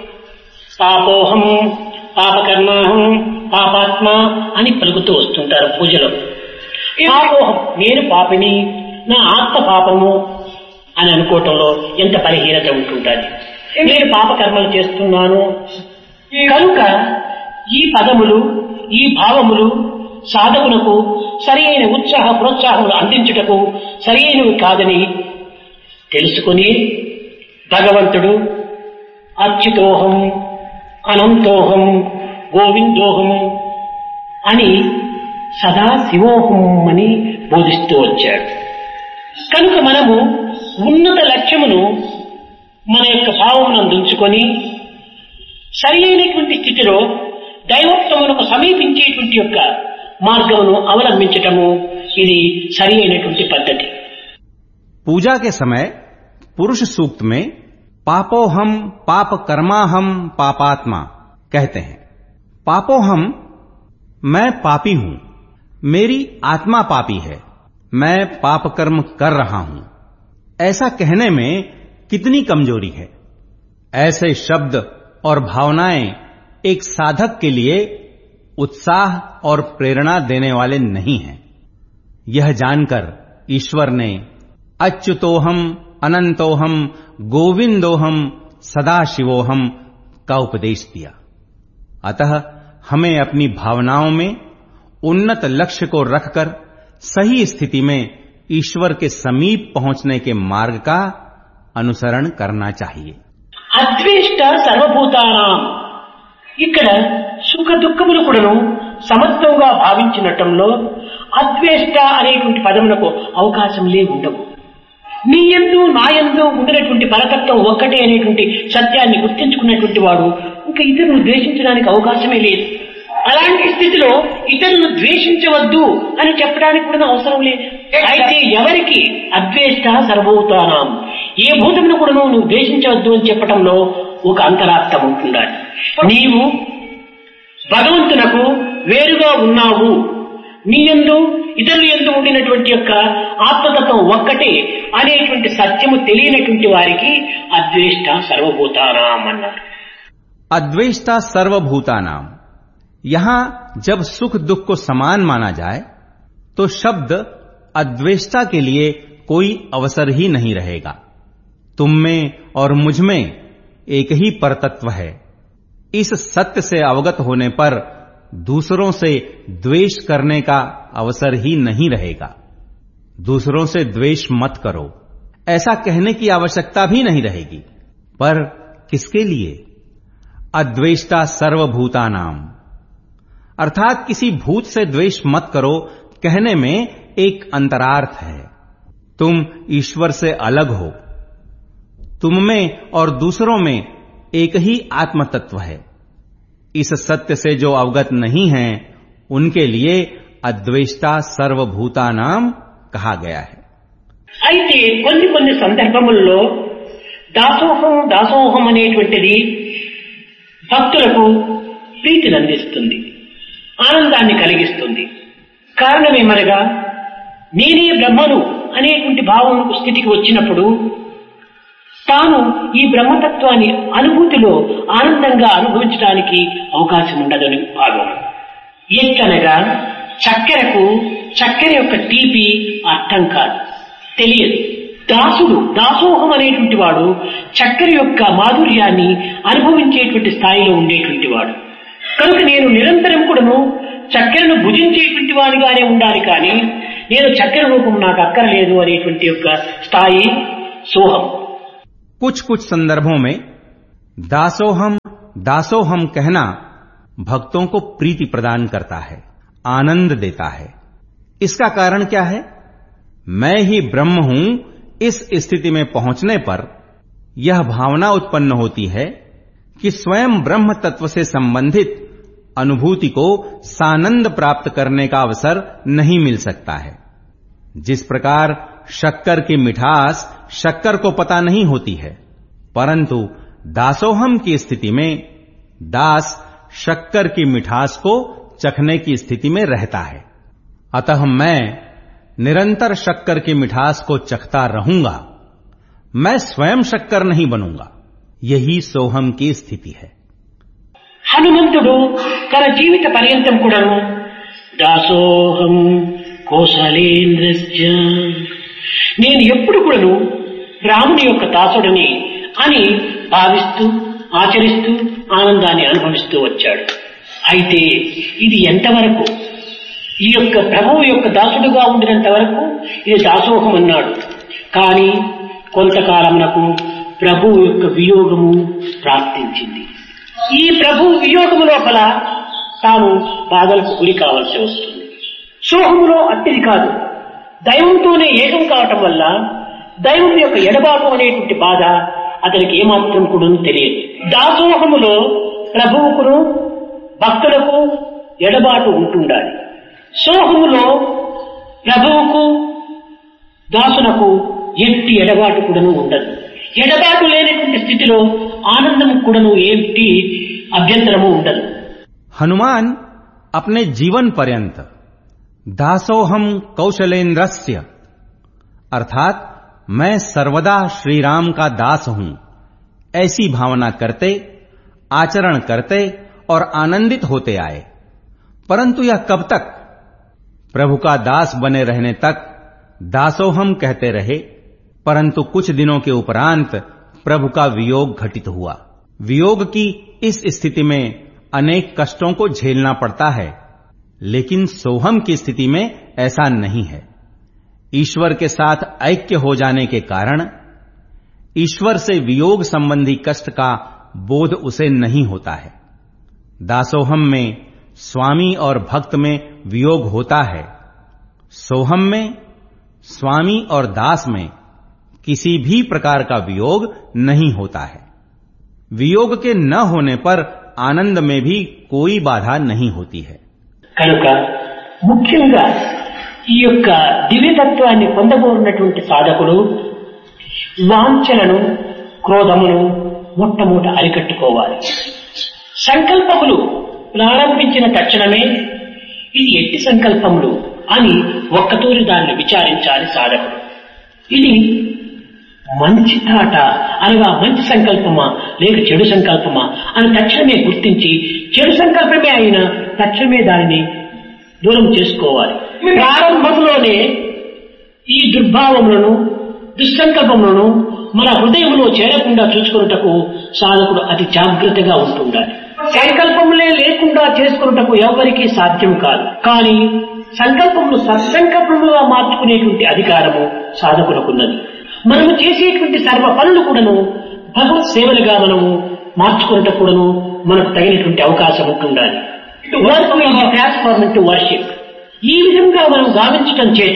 పాపోహం పాపకర్మాహం పాపాత్మ అని పలుకుతూ వస్తుంటారు పూజలో. పాపోహం నేను పాపిని, నా ఆత్మ పాపము అని అనుకోవటంలో ఎంత బలహీనత ఉంటుంటుంది. నేను పాపకర్మలు చేస్తున్నాను కనుక ఈ పదములు ఈ భావములు సాధకులకు సరి అయిన ఉత్సాహ ప్రోత్సాహములు అందించుటకు సరి అయినవి కాదని తెలుసుకుని భగవంతుడు అచ్యుతోహం అనంతోహం గోవిందోహం అని సదా శివోహం అని బోధిస్తూ వచ్చాడు. కనుక మనము ఉన్నత లక్ష్యమును మన యొక్క భావమును ఉంచుకొని సరి అయినటువంటి స్థితిలో దైవత్వమునకు సమీపించేటువంటి యొక్క మార్గమును అవలంబించటము ఇది సరి అయినటువంటి పద్ధతి. पूजा के समय पुरुष सूक्त में पापोहम पाप कर्माहम पापात्मा कहते हैं। पापोहम मैं पापी हूं, मेरी आत्मा पापी है, मैं पाप कर्म कर रहा हूं, ऐसा कहने में कितनी कमजोरी है। ऐसे शब्द और भावनाएं एक साधक के लिए उत्साह और प्रेरणा देने वाले नहीं हैं। यह जानकर ईश्वर ने अच्युतोहम अनंतोहम गोविंदोहम सदाशिवोहम का उपदेश दिया। अतः हमें अपनी भावनाओं में उन्नत लक्ष्य को रखकर सही स्थिति में ईश्वर के समीप पहुंचने के मार्ग का अनुसरण करना चाहिए। అద్వేష్ట సర్వభూతానాం ఇక్కడ సుఖ దుఃఖములు కూడాను సమత్వంగా భావించినటంలో అద్వేష్ట అనేటువంటి పదములకు అవకాశంలే ఉండవు. నీ యందు నా యందు ఉండినటువంటి పరతత్వం ఒక్కటే అనేటువంటి సత్యాన్ని గుర్తించుకున్నటువంటి వాడు ఇంకా ఇతరులను ద్వేషించడానికి అవకాశమే లేదు. అలాంటి స్థితిలో ఇతరులను ద్వేషించవద్దు అని చెప్పడానికి కూడా అవసరం లేదు. అయితే ఎవరికి అద్వేష్ట సర్వభూతానాం ఏ భూతమును కూడా నువ్వు ద్వేషించవద్దు అని చెప్పడంలో ఒక అంతరార్థం ఉంటుండాలి. నీవు భగవంతునకు వేరుగా ఉన్నావు, నీ యందు ఇతరుల యందు ఉండినటువంటి యొక్క ఆత్మతత్వం ఒక్కటే అనేటువంటి సత్యము తెలియనటువంటి వారికి అద్వేష్ట సర్వభూతానాం అన్నారు. अद्वेष्टा सर्वभूतानाम, यहां जब सुख दुख को समान माना जाए तो शब्द अद्वेष्टा के लिए कोई अवसर ही नहीं रहेगा। तुम में और मुझ में एक ही परतत्व है। इस सत्य से अवगत होने पर दूसरों से द्वेष करने का अवसर ही नहीं रहेगा। दूसरों से द्वेष मत करो ऐसा कहने की आवश्यकता भी नहीं रहेगी। पर किसके लिए? अद्वेष्टा सर्वभूतानाम, अर्थात किसी भूत से द्वेष मत करो कहने में एक अंतरार्थ है। तुम ईश्वर से अलग हो, तुम में और दूसरों में एक ही आत्म तत्व है। इस सत्य से जो अवगत नहीं है उनके लिए अद्वेष्टा सर्वभूतानाम कहा गया है। అయితే కొన్ని కొన్ని సందర్భముల్లో దాసోహం దాసోహం అనేటువంటిది భక్తులకు ప్రీతిని అందిస్తుంది, ఆనందాన్ని కలిగిస్తుంది. కారణమేమనగా నేనే బ్రహ్మను అనేటువంటి భావముకు స్థితికి వచ్చినప్పుడు తాను ఈ బ్రహ్మతత్వాన్ని అనుభూతిలో ఆనందంగా అనుభవించడానికి అవకాశం ఉండదని భావం. ఎట్లనగా చక్కెరకు చక్కెర యొక్క తీపి అర్థం కాదు, తెలియదు. దాసుడు దాసోహం అనేటువంటి వాడు చక్కెర యొక్క మాధుర్యాన్ని అనుభవించేటువంటి స్థాయిలో ఉండేటువంటి వాడు. కనుక నేను నిరంతరం కూడాను చక్కెరను భుజించేటువంటి వాడిగానే ఉండాలి, కానీ నేను చక్కెర రూపం నాకు అక్కరలేదు అనేటువంటి యొక్క స్థాయి సోహం. कुछ कुछ संदर्भों में दासोहम दासोहम कहना भक्तों को प्रीति प्रदान करता है, आनंद देता है। इसका कारण क्या है? मैं ही ब्रह्म हूं, इस स्थिति में पहुंचने पर यह भावना उत्पन्न होती है कि स्वयं ब्रह्म तत्व से संबंधित अनुभूति को सानंद प्राप्त करने का अवसर नहीं मिल सकता है। जिस प्रकार शक्कर की मिठास शक्कर को पता नहीं होती है, परंतु दासोहम की स्थिति में दास शक्कर की मिठास को चखने की स्थिति में रहता है। अतः मैं निरंतर शक्कर की मिठास को चखता रहूंगा, मैं स्वयं शक्कर नहीं बनूंगा। यही सोहम की स्थिति है। హనుమంతుడు తన జీవిత పర్యంతం కూడాను దాసోహం కోసలేంద్రశ్చ, నేను ఎప్పుడు కూడాను రాముని యొక్క దాసుడిని అని భావిస్తూ ఆచరిస్తూ ఆనందాన్ని అనుభవిస్తూ వచ్చాడు. అయితే ఇది ఎంతవరకు? ఈ యొక్క ప్రభువు యొక్క దాసుడుగా ఉండినంత వరకు ఇది దాసోహం అన్నాడు. కానీ కొంతకాలమునకు ప్రభువు యొక్క వియోగము ప్రాప్తించింది. ఈ ప్రభు వియోగము లోపల తాను బాధలకు గురి కావాల్సి వస్తుంది. సోహములో అట్టిది కాదు, దైవంతోనే ఏకం కావటం వల్ల దైవం యొక్క ఎడబాటు అనేటువంటి బాధ అతనికి ఏమాత్రం కూడా తెలియదు. దాసోహములో ప్రభువుకును భక్తులకు ఎడబాటు ఉంటుండాలి. సోహములో ప్రభువుకు దాసునకు ఎట్టి ఎడబాటు కూడాను ఉండదు. ఎడబాటు లేనటువంటి స్థితిలో ఆనందము కూడాను ఏమిటి అభ్యంతరము ఉండదు. हनुमान अपने जीवन पर्यंत दासोहम कौशलेंद्रस्य अर्थात मैं सर्वदा श्री राम का दास हूं, ऐसी भावना करते, आचरण करते और आनंदित होते आए। परंतु यह कब तक? प्रभु का दास बने रहने तक दासोहम कहते रहे। परंतु कुछ दिनों के उपरांत प्रभु का वियोग घटित हुआ। वियोग की इस स्थिति में अनेक कष्टों को झेलना पड़ता है, लेकिन सोहम की स्थिति में ऐसा नहीं है। ईश्वर के साथ ऐक्य हो जाने के कारण ईश्वर से वियोग संबंधी कष्ट का बोध उसे नहीं होता है। दासोहम में स्वामी और भक्त में वियोग होता है, सोहम में स्वामी और दास में किसी भी प्रकार का वियोग नहीं होता है। वियोग के न होने पर आनंद में भी कोई बाधा नहीं होती है। కనుక ముఖ్యంగా ఈ యొక్క దివ్యతత్వాన్ని పొందబోతున్నటువంటి సాధకుడు వాంఛలను, క్రోధమును మొట్టమొదట అరికట్టుకోవాలి. సంకల్పములు ప్రారంభించిన తక్షణమే ఇది ఎట్టి సంకల్పములు అని ఒక్కతూరి దాన్ని విచారించాలి సాధకుడు. ఇది మంచి తాట అనగా మంచి సంకల్పమా లేక చెడు సంకల్పమా అని తక్షణమే గుర్తించి చెడు సంకల్పమే అయినా తక్షణమే దానిని దూరం చేసుకోవాలి. ప్రారంభంలోనే ఈ దుర్భావములను, దుస్సంకల్పములను మన హృదయంలో చేరకుండా చూసుకున్నటకు సాధకుడు అతి జాగ్రత్తగా ఉంటుండాలి. సంకల్పములే లేకుండా చేసుకున్నటకు ఎవరికీ సాధ్యం కాదు. కానీ సంకల్పములు సత్సంకల్పములుగా మార్చుకునేటువంటి అధికారము సాధకులకున్నది. మనము చేసేటువంటి సర్వ పనులు కూడాను భగవత్ సేవలుగా మనము మార్చుకున్నట్టు కూడాను మనకు తగినటువంటి అవకాశం ఉంటుండాలి. Work will be transform into worship. ఈ విధంగా మనం గావించటం చేత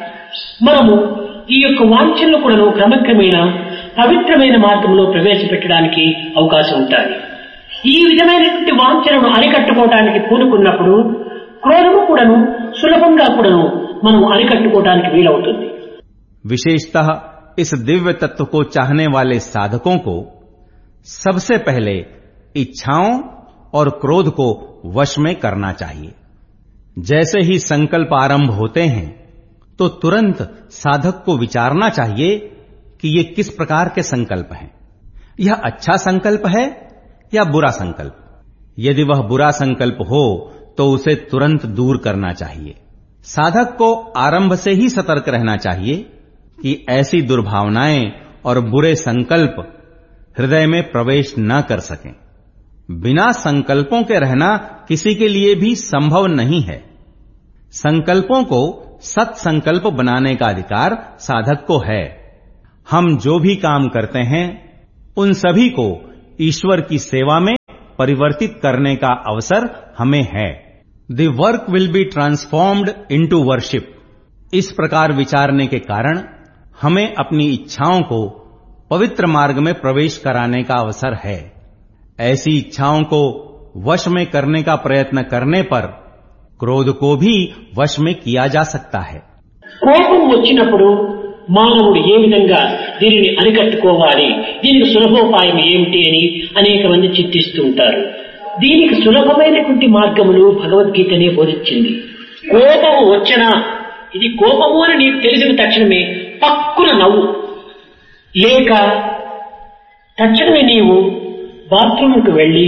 మనము ఈ యొక్క వాంఛలను కూడాను క్రమక్రమేణా పవిత్రమైన మార్గంలో ప్రవేశపెట్టడానికి అవకాశం ఉంటుంది. ఈ విధమైనటువంటి వాంఛలను అరికట్టుకోవడానికి పూనుకున్నప్పుడు క్రోధము కూడాను సులభంగా కూడాను మనం అరికట్టుకోవడానికి వీలవుతుంది. विशेषतः इस दिव्य तत्व को चाहने वाले साधकों को सबसे पहले इच्छाओं और क्रोध को वश में करना चाहिए। जैसे ही संकल्प आरंभ होते हैं तो तुरंत साधक को विचारना चाहिए कि ये किस प्रकार के संकल्प हैं। यह अच्छा संकल्प है या बुरा संकल्प? यदि वह बुरा संकल्प हो तो उसे तुरंत दूर करना चाहिए। साधक को आरंभ से ही सतर्क रहना चाहिए कि ऐसी दुर्भावनाएं और बुरे संकल्प हृदय में प्रवेश न कर सकें। बिना संकल्पों के रहना किसी के लिए भी संभव नहीं है। संकल्पों को सत्संकल्प बनाने का अधिकार साधक को है। हम जो भी काम करते हैं उन सभी को ईश्वर की सेवा में परिवर्तित करने का अवसर हमें है। The work will be transformed into worship. इस प्रकार विचारने के कारण हमें अपनी इच्छाओं को पवित्र मार्ग में प्रवेश कराने का अवसर है। ऐसी इच्छाओं को वश में करने का प्रयत्न करने पर क्रोध को भी वश में किया जा सकता है। కోపం వచ్చినప్పుడు మానవుడు ఏ విధంగా దీనిని అరికట్టుకోవాలి, దీనికి సులభోపాయం ఏమిటి అని అనేక మంది చింతిస్తూ ఉంటారు. దీనికి సులభమైనటువంటి మార్గములు భగవద్గీతనే బోధించింది. కోపము వచ్చినా ఇది కోపము అని నీకు తెలిసిన తక్షణమే పక్కున నవ్వు, లేక తక్షణమే నీవు బాత్రూంకు వెళ్లి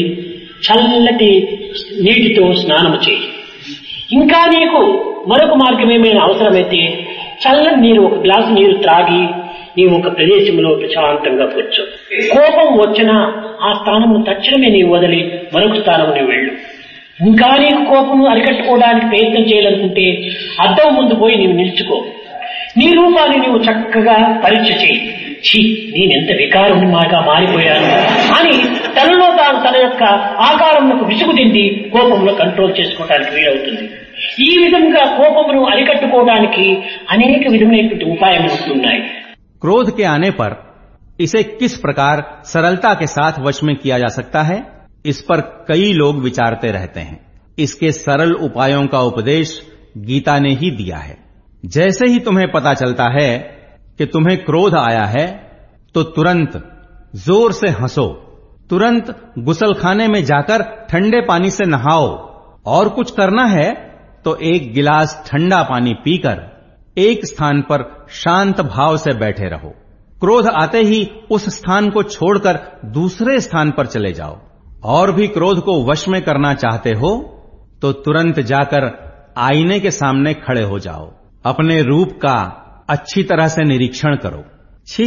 చల్లటి నీటితో స్నానము చేయి. ఇంకా నీకు మరొక మార్గం ఏమైనా అవసరమైతే చల్లని నీరు, ఒక గ్లాసు నీరు త్రాగి నీవు ఒక ప్రదేశంలో ప్రశాంతంగా కూర్చో. కోపం వచ్చినా ఆ స్థానము తక్షణమే నీవు వదిలి మరొక స్థానము నీవు వెళ్ళు. ఇంకా నీకు కోపము అరికట్టుకోవడానికి ప్రయత్నం చేయాలనుకుంటే అద్దం ముందు పోయి నీవు నిలుచుకో. నీ రూపాన్ని నీవు చక్కగా పరీక్ష చేయి. ఛీ, నేనెంత వికారంగా మారిపోయాను అని తనలో తాను తన యొక్క ఆకారంలో విసుగు తిండి కోపంలో కంట్రోల్ చేసుకోవడానికి వీలవుతుంది. ఈ విధంగా కోపమును అరికట్టుకోవడానికి అనేక విధమైనటువంటి ఉపాయాలు ఉంటున్నాయి. क्रोध के आने पर इसे किस प्रकार सरलता के साथ वश में किया जा सकता है, इस पर कई लोग विचारते रहते हैं। इसके सरल उपायों का उपदेश गीता ने ही दिया है। जैसे ही तुम्हें पता चलता है कि तुम्हें क्रोध आया है तो तुरंत जोर से हंसो, तुरंत गुसलखाने में जाकर ठंडे पानी से नहाओ, और कुछ करना है तो एक गिलास ठंडा पानी पीकर एक स्थान पर शांत भाव से बैठे रहो। क्रोध आते ही उस स्थान को छोड़कर दूसरे स्थान पर चले जाओ। और भी क्रोध को वश में करना चाहते हो तो तुरंत जाकर आईने के सामने खड़े हो जाओ, अपने रूप का अच्छी तरह से निरीक्षण करो। छी,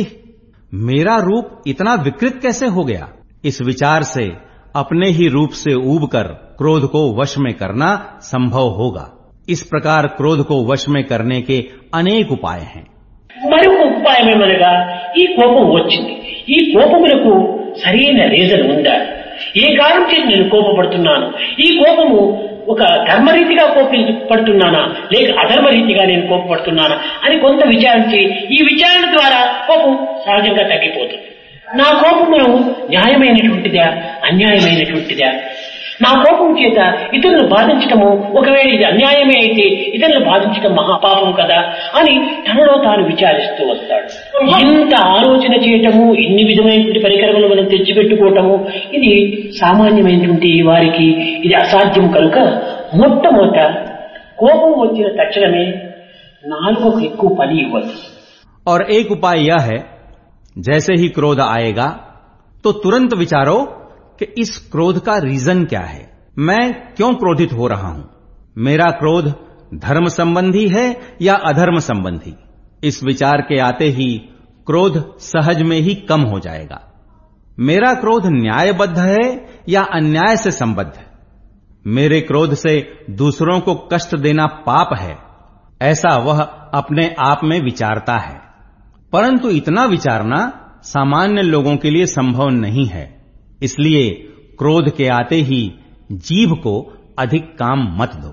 मेरा रूप इतना विकृत कैसे हो गया? इस विचार से अपने ही रूप से ऊबकर क्रोध को वश में करना संभव होगा। इस प्रकार क्रोध को वश में करने के अनेक उपाय हैं। మరొక ఉపాయం ఏమనగా, ఈ కోపం వచ్చింది, ఈ కోపములకు సరైన రీజన్ ఉందా? ఏ కారణం చేసి నేను కోపపడుతున్నాను? ఈ కోపము ఒక ధర్మరీతిగా కోపపడుతున్నానా లేక అధర్మరీతిగా నేను కోపపడుతున్నానా అని కొంత విచారించి, ఈ విచారణ ద్వారా కోపం సహజంగా తగ్గిపోతుంది. నా కోపమును న్యాయమైనటువంటిదా అన్యాయమైనటువంటిదా? నా కోపం చేత ఇతరులను బాధించటము, ఒకవేళ ఇది అన్యాయమే అయితే ఇతరులను బాధించటం మహాపాపం కదా అని తనలో తాను విచారిస్తూ వస్తాడు. ఇంత ఆలోచన చేయటము, ఇన్ని విధమైనటువంటి పరికరములు మనం తెచ్చిపెట్టుకోవటము, ఇది సామాన్యమైనటువంటి వారికి ఇది అసాధ్యం కనుక మొట్టమొదట కోపం వచ్చిన తక్షణమే నాలుగకు ఎక్కువ పని ఇవ్వదు. और एक उपाय यह है, जैसे ही क्रोध आएगा तो तुरंत विचारो कि इस क्रोध का रीजन क्या है, मैं क्यों क्रोधित हो रहा हूं, मेरा क्रोध धर्म संबंधी है या अधर्म संबंधी। इस विचार के आते ही क्रोध सहज में ही कम हो जाएगा। मेरा क्रोध न्यायबद्ध है या अन्याय से संबद्ध है, मेरे क्रोध से दूसरों को कष्ट देना पाप है, ऐसा वह अपने आप में विचारता है। परंतु इतना विचारना सामान्य लोगों के लिए संभव नहीं है। इसलिए क्रोध के आते ही जीभ को अधिक काम मत दो।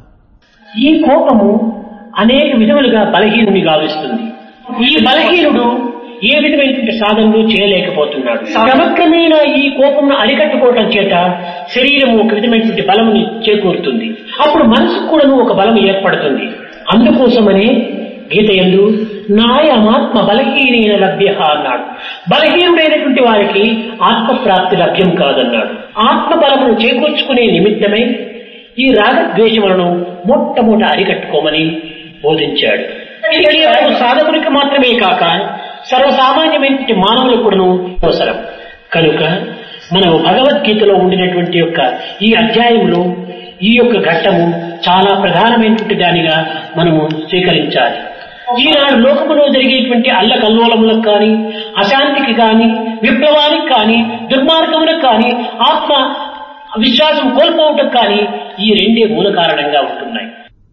ఈ కోపము అనేక విధములుగా బలహీనుని గావిస్తుంది. ఈ బలహీనుడు ఏ విధమైనటువంటి సాధనలు చేయలేకపోతున్నాడు. క్రమక్రమేణా ఈ కోపమును అరికట్టుకోవటం చేత శరీరము ఒక విధమైనటువంటి బలముని చేకూరుతుంది. అప్పుడు మనసుకు కూడా ఒక బలం ఏర్పడుతుంది. అందుకోసమనే గీత యందు నాయమాత్మ బలహీనైన లభ్య అన్నాడు. బలహీనుడైనటువంటి వారికి ఆత్మప్రాప్తి లభ్యం కాదన్నాడు. ఆత్మ బలమును చేకూర్చుకునే నిమిత్తమై ఈ రాగద్వేషములను మొట్టమొదట అరికట్టుకోమని బోధించాడు. ఇది కేవలం సాధకునికి మాత్రమే కాక సర్వసామాన్యమైనటువంటి మానవులకు కూడాను అవసరం. కనుక మనము భగవద్గీతలో ఉండినటువంటి యొక్క ఈ అధ్యాయంలో ఈ యొక్క ఘట్టము చాలా ప్రధానమైనటువంటి దానిగా మనము స్వీకరించాలి. ఈనాడు లోకములో జరిగేటువంటి అల్లకల్లోలములకు కానీ, అశాంతికి కానీ, విప్లవానికి కానీ, దుర్మార్గములకు కానీ, ఆత్మ విశ్వాసం కోల్పోవటం కానీ ఈ రెండే మూల కారణంగా ఉంటున్నాయి.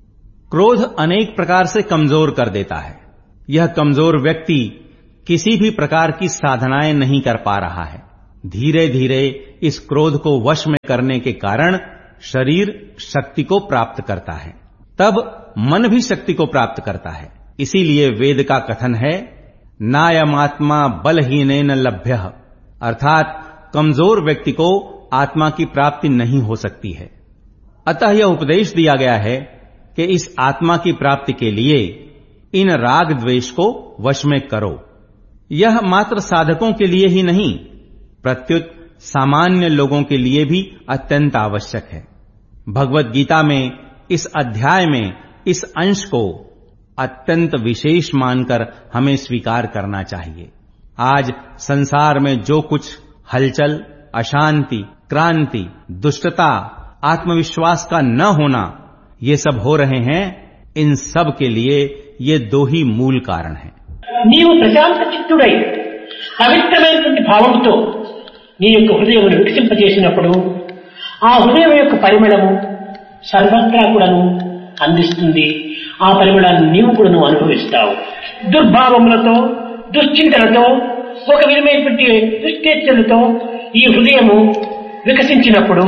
क्रोध अनेक प्रकार से कमजोर कर देता है। यह कमजोर व्यक्ति किसी भी प्रकार की साधनाएं नहीं कर पा रहा है। धीरे धीरे इस क्रोध को वश में करने के कारण शरीर शक्ति को प्राप्त करता है, तब मन भी शक्ति को प्राप्त करता है। इसीलिए वेद का कथन है, नायमात्मा बलहीनेन लभ्यः, अर्थात कमजोर व्यक्ति को आत्मा की प्राप्ति नहीं हो सकती है। अतः यह उपदेश दिया गया है कि इस आत्मा की प्राप्ति के लिए इन राग द्वेष को वश में करो। यह मात्र साधकों के लिए ही नहीं, प्रत्युत सामान्य लोगों के लिए भी अत्यंत आवश्यक है। भगवत गीता में इस अध्याय में इस अंश को अत्यंत विशेष मानकर हमें स्वीकार करना चाहिए। आज संसार में जो कुछ हलचल, अशांति, क्रांति, दुष्टता, आत्मविश्वास का न होना, ये सब हो रहे हैं, इन सब के लिए ये दो ही मूल कारण हैं। నీవు ప్రశాంత చిత్తుడై పవిత్రమైనటువంటి భావముతో నీ యొక్క హృదయమును వికసింపజేసినప్పుడు ఆ హృదయం యొక్క పరిమళము సర్వత్రా కూడాను అందిస్తుంది. ఆ పరిమళాన్ని నీవు కూడాను అనుభవిస్తావు. దుర్భావములతో, దుశ్చింతనతో, ఒక విధమైనటువంటి దుశ్చేష్టలతో ఈ హృదయము వికసించినప్పుడు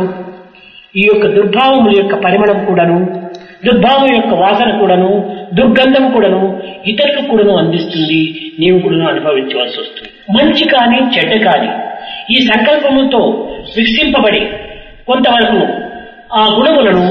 ఈ యొక్క దుర్భావముల యొక్క పరిమళం కూడాను, దుర్భావం యొక్క వాసన కూడాను, దుర్గంధం కూడాను ఇతరులకు కూడాను అందిస్తుంది. నీవు కూడాను అనుభవించవలసి వస్తుంది. మంచి కాని చెడ్డ కాని ఈ సంకల్పముతో వికసింపబడి కొంతవరకు ఆ గుణములను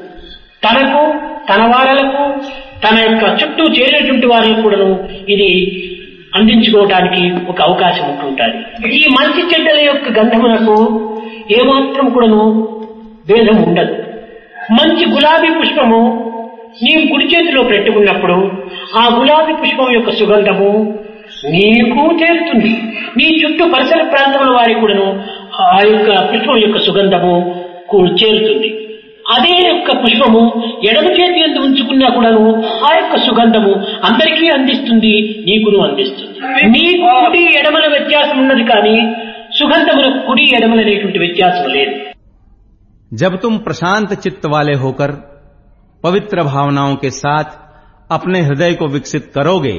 తనకు, తన వారలకు, తన యొక్క చుట్టూ చేరేటువంటి వారికి కూడాను ఇది అందించుకోవడానికి ఒక అవకాశం ఉంటుంటుంది. ఈ మంచి చెడ్డల యొక్క గంధములకు ఏమాత్రం కూడాను భేదం ఉండదు. మంచి గులాబీ పుష్పము నీవు కుడి చేతిలో పెట్టుకున్నప్పుడు ఆ గులాబీ పుష్పం యొక్క సుగంధము నీకు చేరుతుంది. నీ చుట్టూ పరిసర ప్రాంతముల వారికి కూడాను ఆ యొక్క పుష్పం యొక్క సుగంధము చేరుతుంది. అదే యొక్క పుష్పము ఎడమ చేతి యందు ఉంచుకున్నా కూడాను ఆ యొక్క సుగంధము అందరికీ అందిస్తుంది, నీకును అందిస్తుంది. నీకు కుడి ఎడమల వ్యత్యాసం ఉన్నది కానీ సుగంధముల కుడి ఎడమల అనేటువంటి వ్యత్యాసం లేదు. जब तुम प्रशांत चित्त वाले होकर पवित्र भावनाओं के साथ अपने हृदय को विकसित करोगे,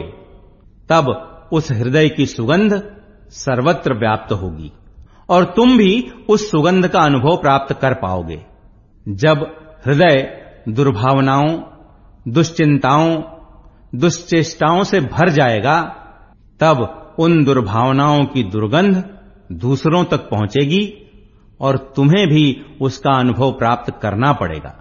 तब उस हृदय की सुगंध सर्वत्र व्याप्त होगी और तुम भी उस सुगंध का अनुभव प्राप्त कर पाओगे। जब हृदय दुर्भावनाओं, दुश्चिंताओं, दुश्चेष्टाओं से भर जाएगा, तब उन दुर्भावनाओं की दुर्गंध दूसरों तक पहुंचेगी और तुम्हें भी उसका अनुभव प्राप्त करना पड़ेगा।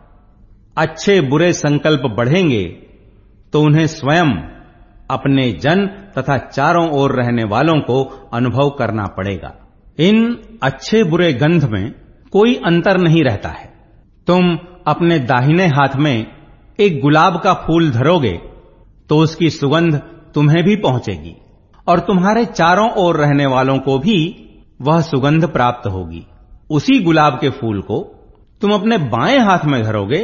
अच्छे बुरे संकल्प बढ़ेंगे तो उन्हें स्वयं, अपने जन तथा चारों ओर रहने वालों को अनुभव करना पड़ेगा। इन अच्छे बुरे गंध में कोई अंतर नहीं रहता है। तुम अपने दाहिने हाथ में एक गुलाब का फूल धरोगे तो उसकी सुगंध तुम्हें भी पहुंचेगी और तुम्हारे चारों ओर रहने वालों को भी वह सुगंध प्राप्त होगी। उसी गुलाब के फूल को तुम अपने बाएं हाथ में धरोगे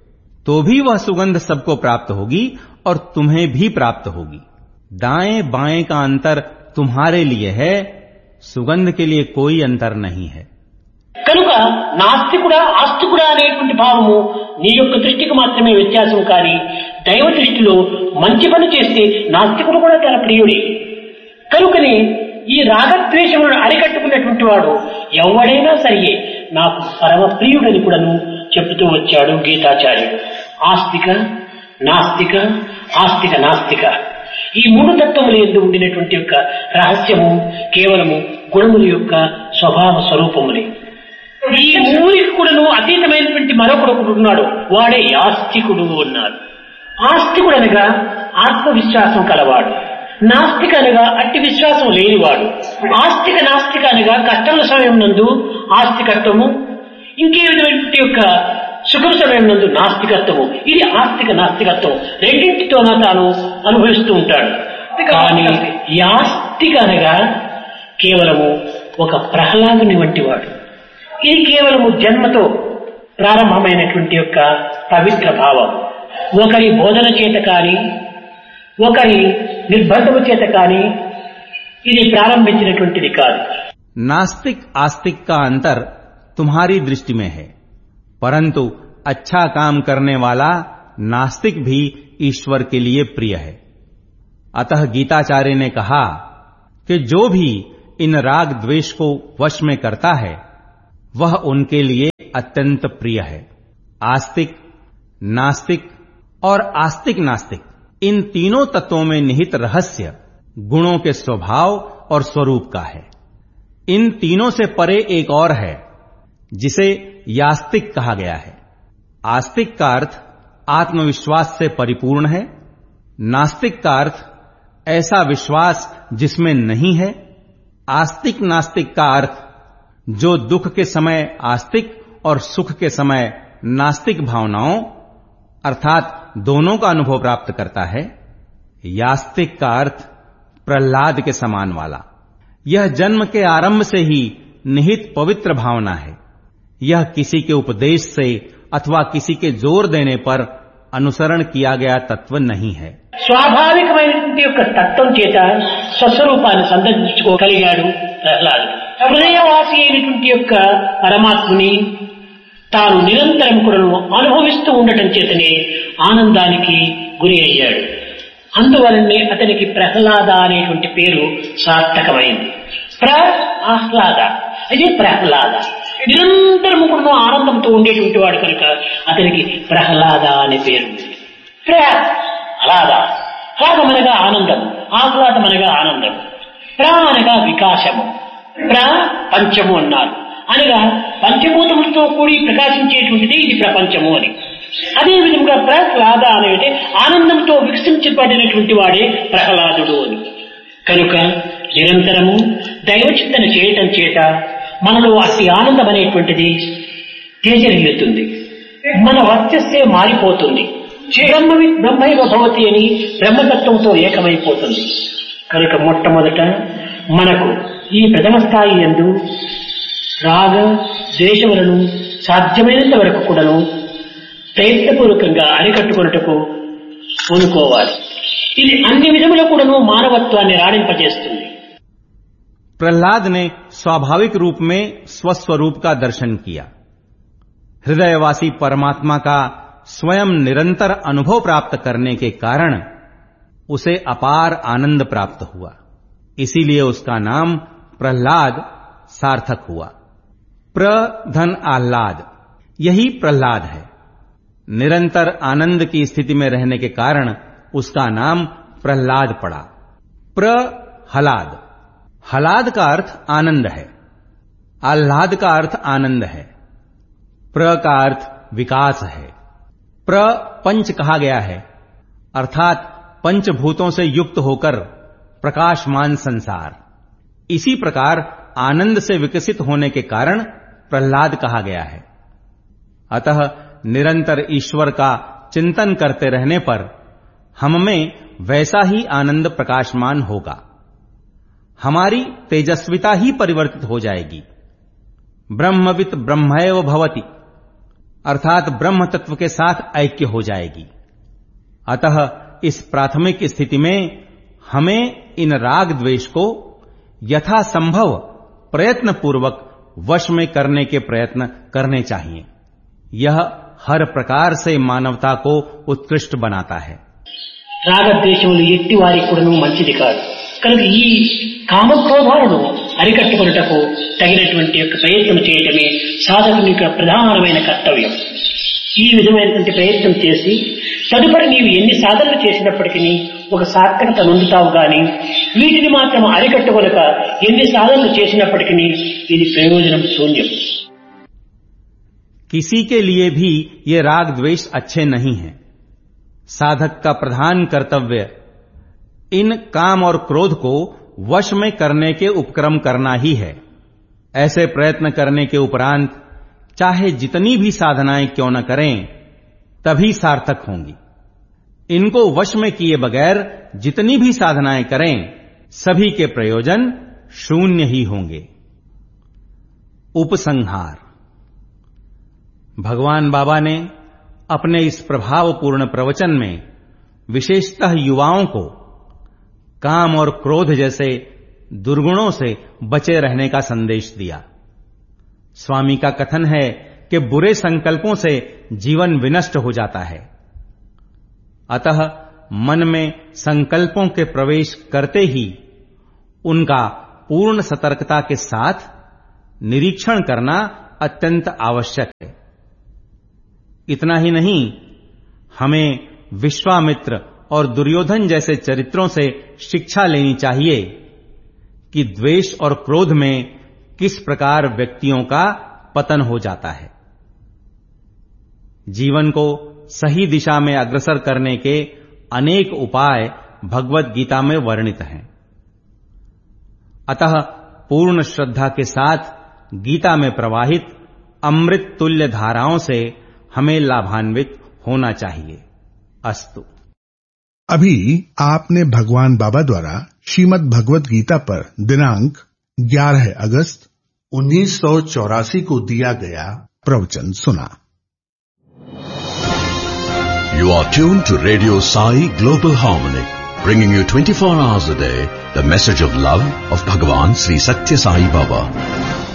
तो भी वह सुगंध सबको प्राप्त होगी और तुम्हें भी प्राप्त होगी। दाएं बाएं का अंतर तुम्हारे लिए है, सुगंध के लिए कोई अंतर नहीं है। కనుక నాస్తికుడా ఆస్తికుడా అనేటువంటి భావము నీ యొక్క దృష్టికి మాత్రమే వ్యత్యాసం కానీ దైవ దృష్టిలో మంచి పని చేస్తే నాస్తికుడు కూడా తన ప్రియుడే. కనుకనే ఈ రాగద్వేషములను అరికట్టుకున్నటువంటి వాడు ఎవడైనా సరియే నాకు పరమ ప్రియుడని కూడాను చెబుతూ వచ్చాడు గీతాచార్యుడు. ఆస్తిక, నాస్తిక, ఆస్తిక నాస్తిక, ఈ మూడు తత్వములు ఎందు ఉండినటువంటి యొక్క రహస్యము కేవలము గుణముల యొక్క స్వభావ స్వరూపములే. ఈ మూడికి కూడాను అతీతమైనటువంటి మరొకడు ఉన్నాడు, వాడే ఆస్తికుడు అన్నారు. ఆస్తికుడు అనగా ఆత్మవిశ్వాసం కలవాడు, నాస్తిక అనగా అట్టి విశ్వాసం లేనివాడు. ఆస్తిక నాస్తిక అనగా కష్టముల సమయం నందు ఆస్తికత్వము, ఇంకే విధమైనటువంటి యొక్క సుఖం సమయం నందు నాస్తికత్వము. ఇది ఆస్తిక నాస్తికత్వం రెండింటితోన తాను అనుభవిస్తూ ఉంటాడు. కానీ యాస్తిక అనగా కేవలము ఒక ప్రహ్లాదుని వంటి వాడు. ఇది కేవలము జన్మతో ప్రారంభమైనటువంటి యొక్క పవిత్ర భావం. ఒకరి బోధన చేత కానీ, ఒకరి నిర్బంధము చేత కానీ ఇది ప్రారంభించినటువంటిది కాదు. नास्तिक आस्तिक का अंतर तुम्हारी दृष्टि में है, परंतु अच्छा काम करने वाला नास्तिक भी ईश्वर के लिए प्रिय है। अतः गीताचार्य ने कहा कि जो भी इन राग द्वेष को वश में करता है वह उनके लिए अत्यंत प्रिय है। आस्तिक, नास्तिक और आस्तिक नास्तिक इन तीनों तत्वों में निहित रहस्य गुणों के स्वभाव और स्वरूप का है। इन तीनों से परे एक और है जिसे यास्तिक कहा गया है। आस्तिक का अर्थ आत्मविश्वास से परिपूर्ण है, नास्तिक का अर्थ ऐसा विश्वास जिसमें नहीं है, आस्तिक नास्तिक का अर्थ जो दुख के समय आस्तिक और सुख के समय नास्तिक भावनाओं अर्थात दोनों का अनुभव प्राप्त करता है। यास्तिक का अर्थ प्रहलाद के समान वाला। यह जन्म के आरंभ से ही निहित पवित्र भावना है। यह किसी के उपदेश से अथवा किसी के जोर देने पर अनुसरण किया गया तत्व नहीं है। స్వాభావికమైనటువంటి యొక్క తత్వం చేత స్వస్వరూపాన్ని సందర్శించుకోగలిగాడు ప్రహ్లాదుడు. హృదయవాసి అయినటువంటి యొక్క పరమాత్మని తాను నిరంతరం కూడా అనుభవిస్తూ ఉండటం చేతనే ఆనందానికి గురి అయ్యాడు. అందువలనే అతనికి ప్రహ్లాద అనేటువంటి పేరు సార్థకమైంది. ప్రహ్లాద ఇది ప్రహ్లాద నిరంతరము కూడా ఆనందంతో ఉండేటువంటి వాడు కనుక అతనికి ప్రహ్లాద అనే పేరు. ప్రహ్లాద హ్లాదమనగా ఆనందం, ఆహ్లాదమనగా ఆనందం, ప్ర అనగా వికాసము, ప్ర పంచము అన్నారు అనగా పంచభూతములతో కూడి ప్రకాశించేటువంటిది ఇది ప్రపంచము అని. అదే విధంగా ప్రహ్లాద అనేది ఆనందంతో వికసించబడినటువంటి వాడే ప్రహ్లాదుడు అని. కనుక నిరంతరము దైవచింతన చేయటం చేత మనలో అతి ఆనందం అనేటువంటిది తేజరిల్లుతుంది. మన వర్చస్సే మారిపోతుంది. బ్రహ్మవి బ్రహ్మైవ భవతి అని బ్రహ్మతత్వంతో ఏకమైపోతుంది. కనుక మొట్టమొదట మనకు ఈ ప్రథమ స్థాయి యందు రాగ ద్వేషములను సాధ్యమైనంత వరకు కూడాను ప్రయత్నపూర్వకంగా అరికట్టుకున్నట్టుకు పూనుకోవాలి. ఇది అన్ని విధముల కూడాను మానవత్వాన్ని రాణింపజేస్తుంది. प्रहलाद ने स्वाभाविक रूप में स्वस्वरूप का दर्शन किया। हृदयवासी परमात्मा का स्वयं निरंतर अनुभव प्राप्त करने के कारण उसे अपार आनंद प्राप्त हुआ। इसीलिए उसका नाम प्रहलाद सार्थक हुआ। प्र धन आह्लाद, यही प्रहलाद है। निरंतर आनंद की स्थिति में रहने के कारण उसका नाम प्रहलाद पड़ा। प्रहलाद, हलाद का अर्थ आनंद है, आह्लाद का अर्थ आनंद है, प्र का अर्थ विकास है। प्रपंच कहा गया है अर्थात पंचभूतों से युक्त होकर प्रकाशमान संसार। इसी प्रकार आनंद से विकसित होने के कारण प्रहलाद कहा गया है। अतः निरंतर ईश्वर का चिंतन करते रहने पर हम में वैसा ही आनंद प्रकाशमान होगा। हमारी तेजस्विता ही परिवर्तित हो जाएगी। ब्रह्मवित् ब्रह्मैव भवति अर्थात ब्रह्म तत्व के साथ ऐक्य हो जाएगी। अतः इस प्राथमिक स्थिति में हमें इन राग द्वेष को यथासंभव प्रयत्न पूर्वक वश में करने के प्रयत्न करने चाहिए। यह हर प्रकार से मानवता को उत्कृष्ट बनाता है। రాగద్వేషములు ఎట్టి వారికి కూడాను మంచిది కాదు. కనుక ఈ కామక్రోధాలను అరికట్టుకొనుటకు తగినటువంటి యొక్క ప్రయత్నం చేయటమే సాధకుని యొక్క ప్రధానమైన కర్తవ్యం. ఈ విధమైనటువంటి ప్రయత్నం చేసి తదుపరి నీవు ఎన్ని సాధనలు చేసినప్పటికీ ఒక సార్థకత నొందుతావు గాని వీటిని మాత్రం అరికట్టుకొనక ఎన్ని సాధనలు చేసినప్పటికీ ఇది ప్రయోజనం శూన్యం. किसी के लिए भी ये राग द्वेष अच्छे नहीं हैं। साधक का प्रधान कर्तव्य इन काम और क्रोध को वश में करने के उपक्रम करना ही है। ऐसे प्रयत्न करने के उपरांत चाहे जितनी भी साधनाएं क्यों न करें तभी सार्थक होंगी। इनको वश में किए बगैर जितनी भी साधनाएं करें सभी के प्रयोजन शून्य ही होंगे। उपसंहार। भगवान बाबा ने अपने इस प्रभावपूर्ण प्रवचन में विशेषतः युवाओं को काम और क्रोध जैसे दुर्गुणों से बचे रहने का संदेश दिया। स्वामी का कथन है कि बुरे संकल्पों से जीवन विनष्ट हो जाता है। अतः मन में संकल्पों के प्रवेश करते ही उनका पूर्ण सतर्कता के साथ निरीक्षण करना अत्यंत आवश्यक है। इतना ही नहीं, हमें विश्वामित्र और दुर्योधन जैसे चरित्रों से शिक्षा लेनी चाहिए कि द्वेष और क्रोध में किस प्रकार व्यक्तियों का पतन हो जाता है। जीवन को सही दिशा में अग्रसर करने के अनेक उपाय भगवत गीता में वर्णित हैं। अतः पूर्ण श्रद्धा के साथ गीता में प्रवाहित अमृत तुल्य धाराओं से हमें लाभान्वित होना चाहिए। अस्तु। अभी आपने भगवान बाबा द्वारा श्रीमद् भगवत गीता पर दिनांक ग्यारह अगस्त उन्नीस सौ चौरासी को दिया गया प्रवचन सुना। You are tuned to Radio Sai Global Harmony, bringing you twenty-four hours a day the message of love of Bhagavan Sri Satya Sai Baba.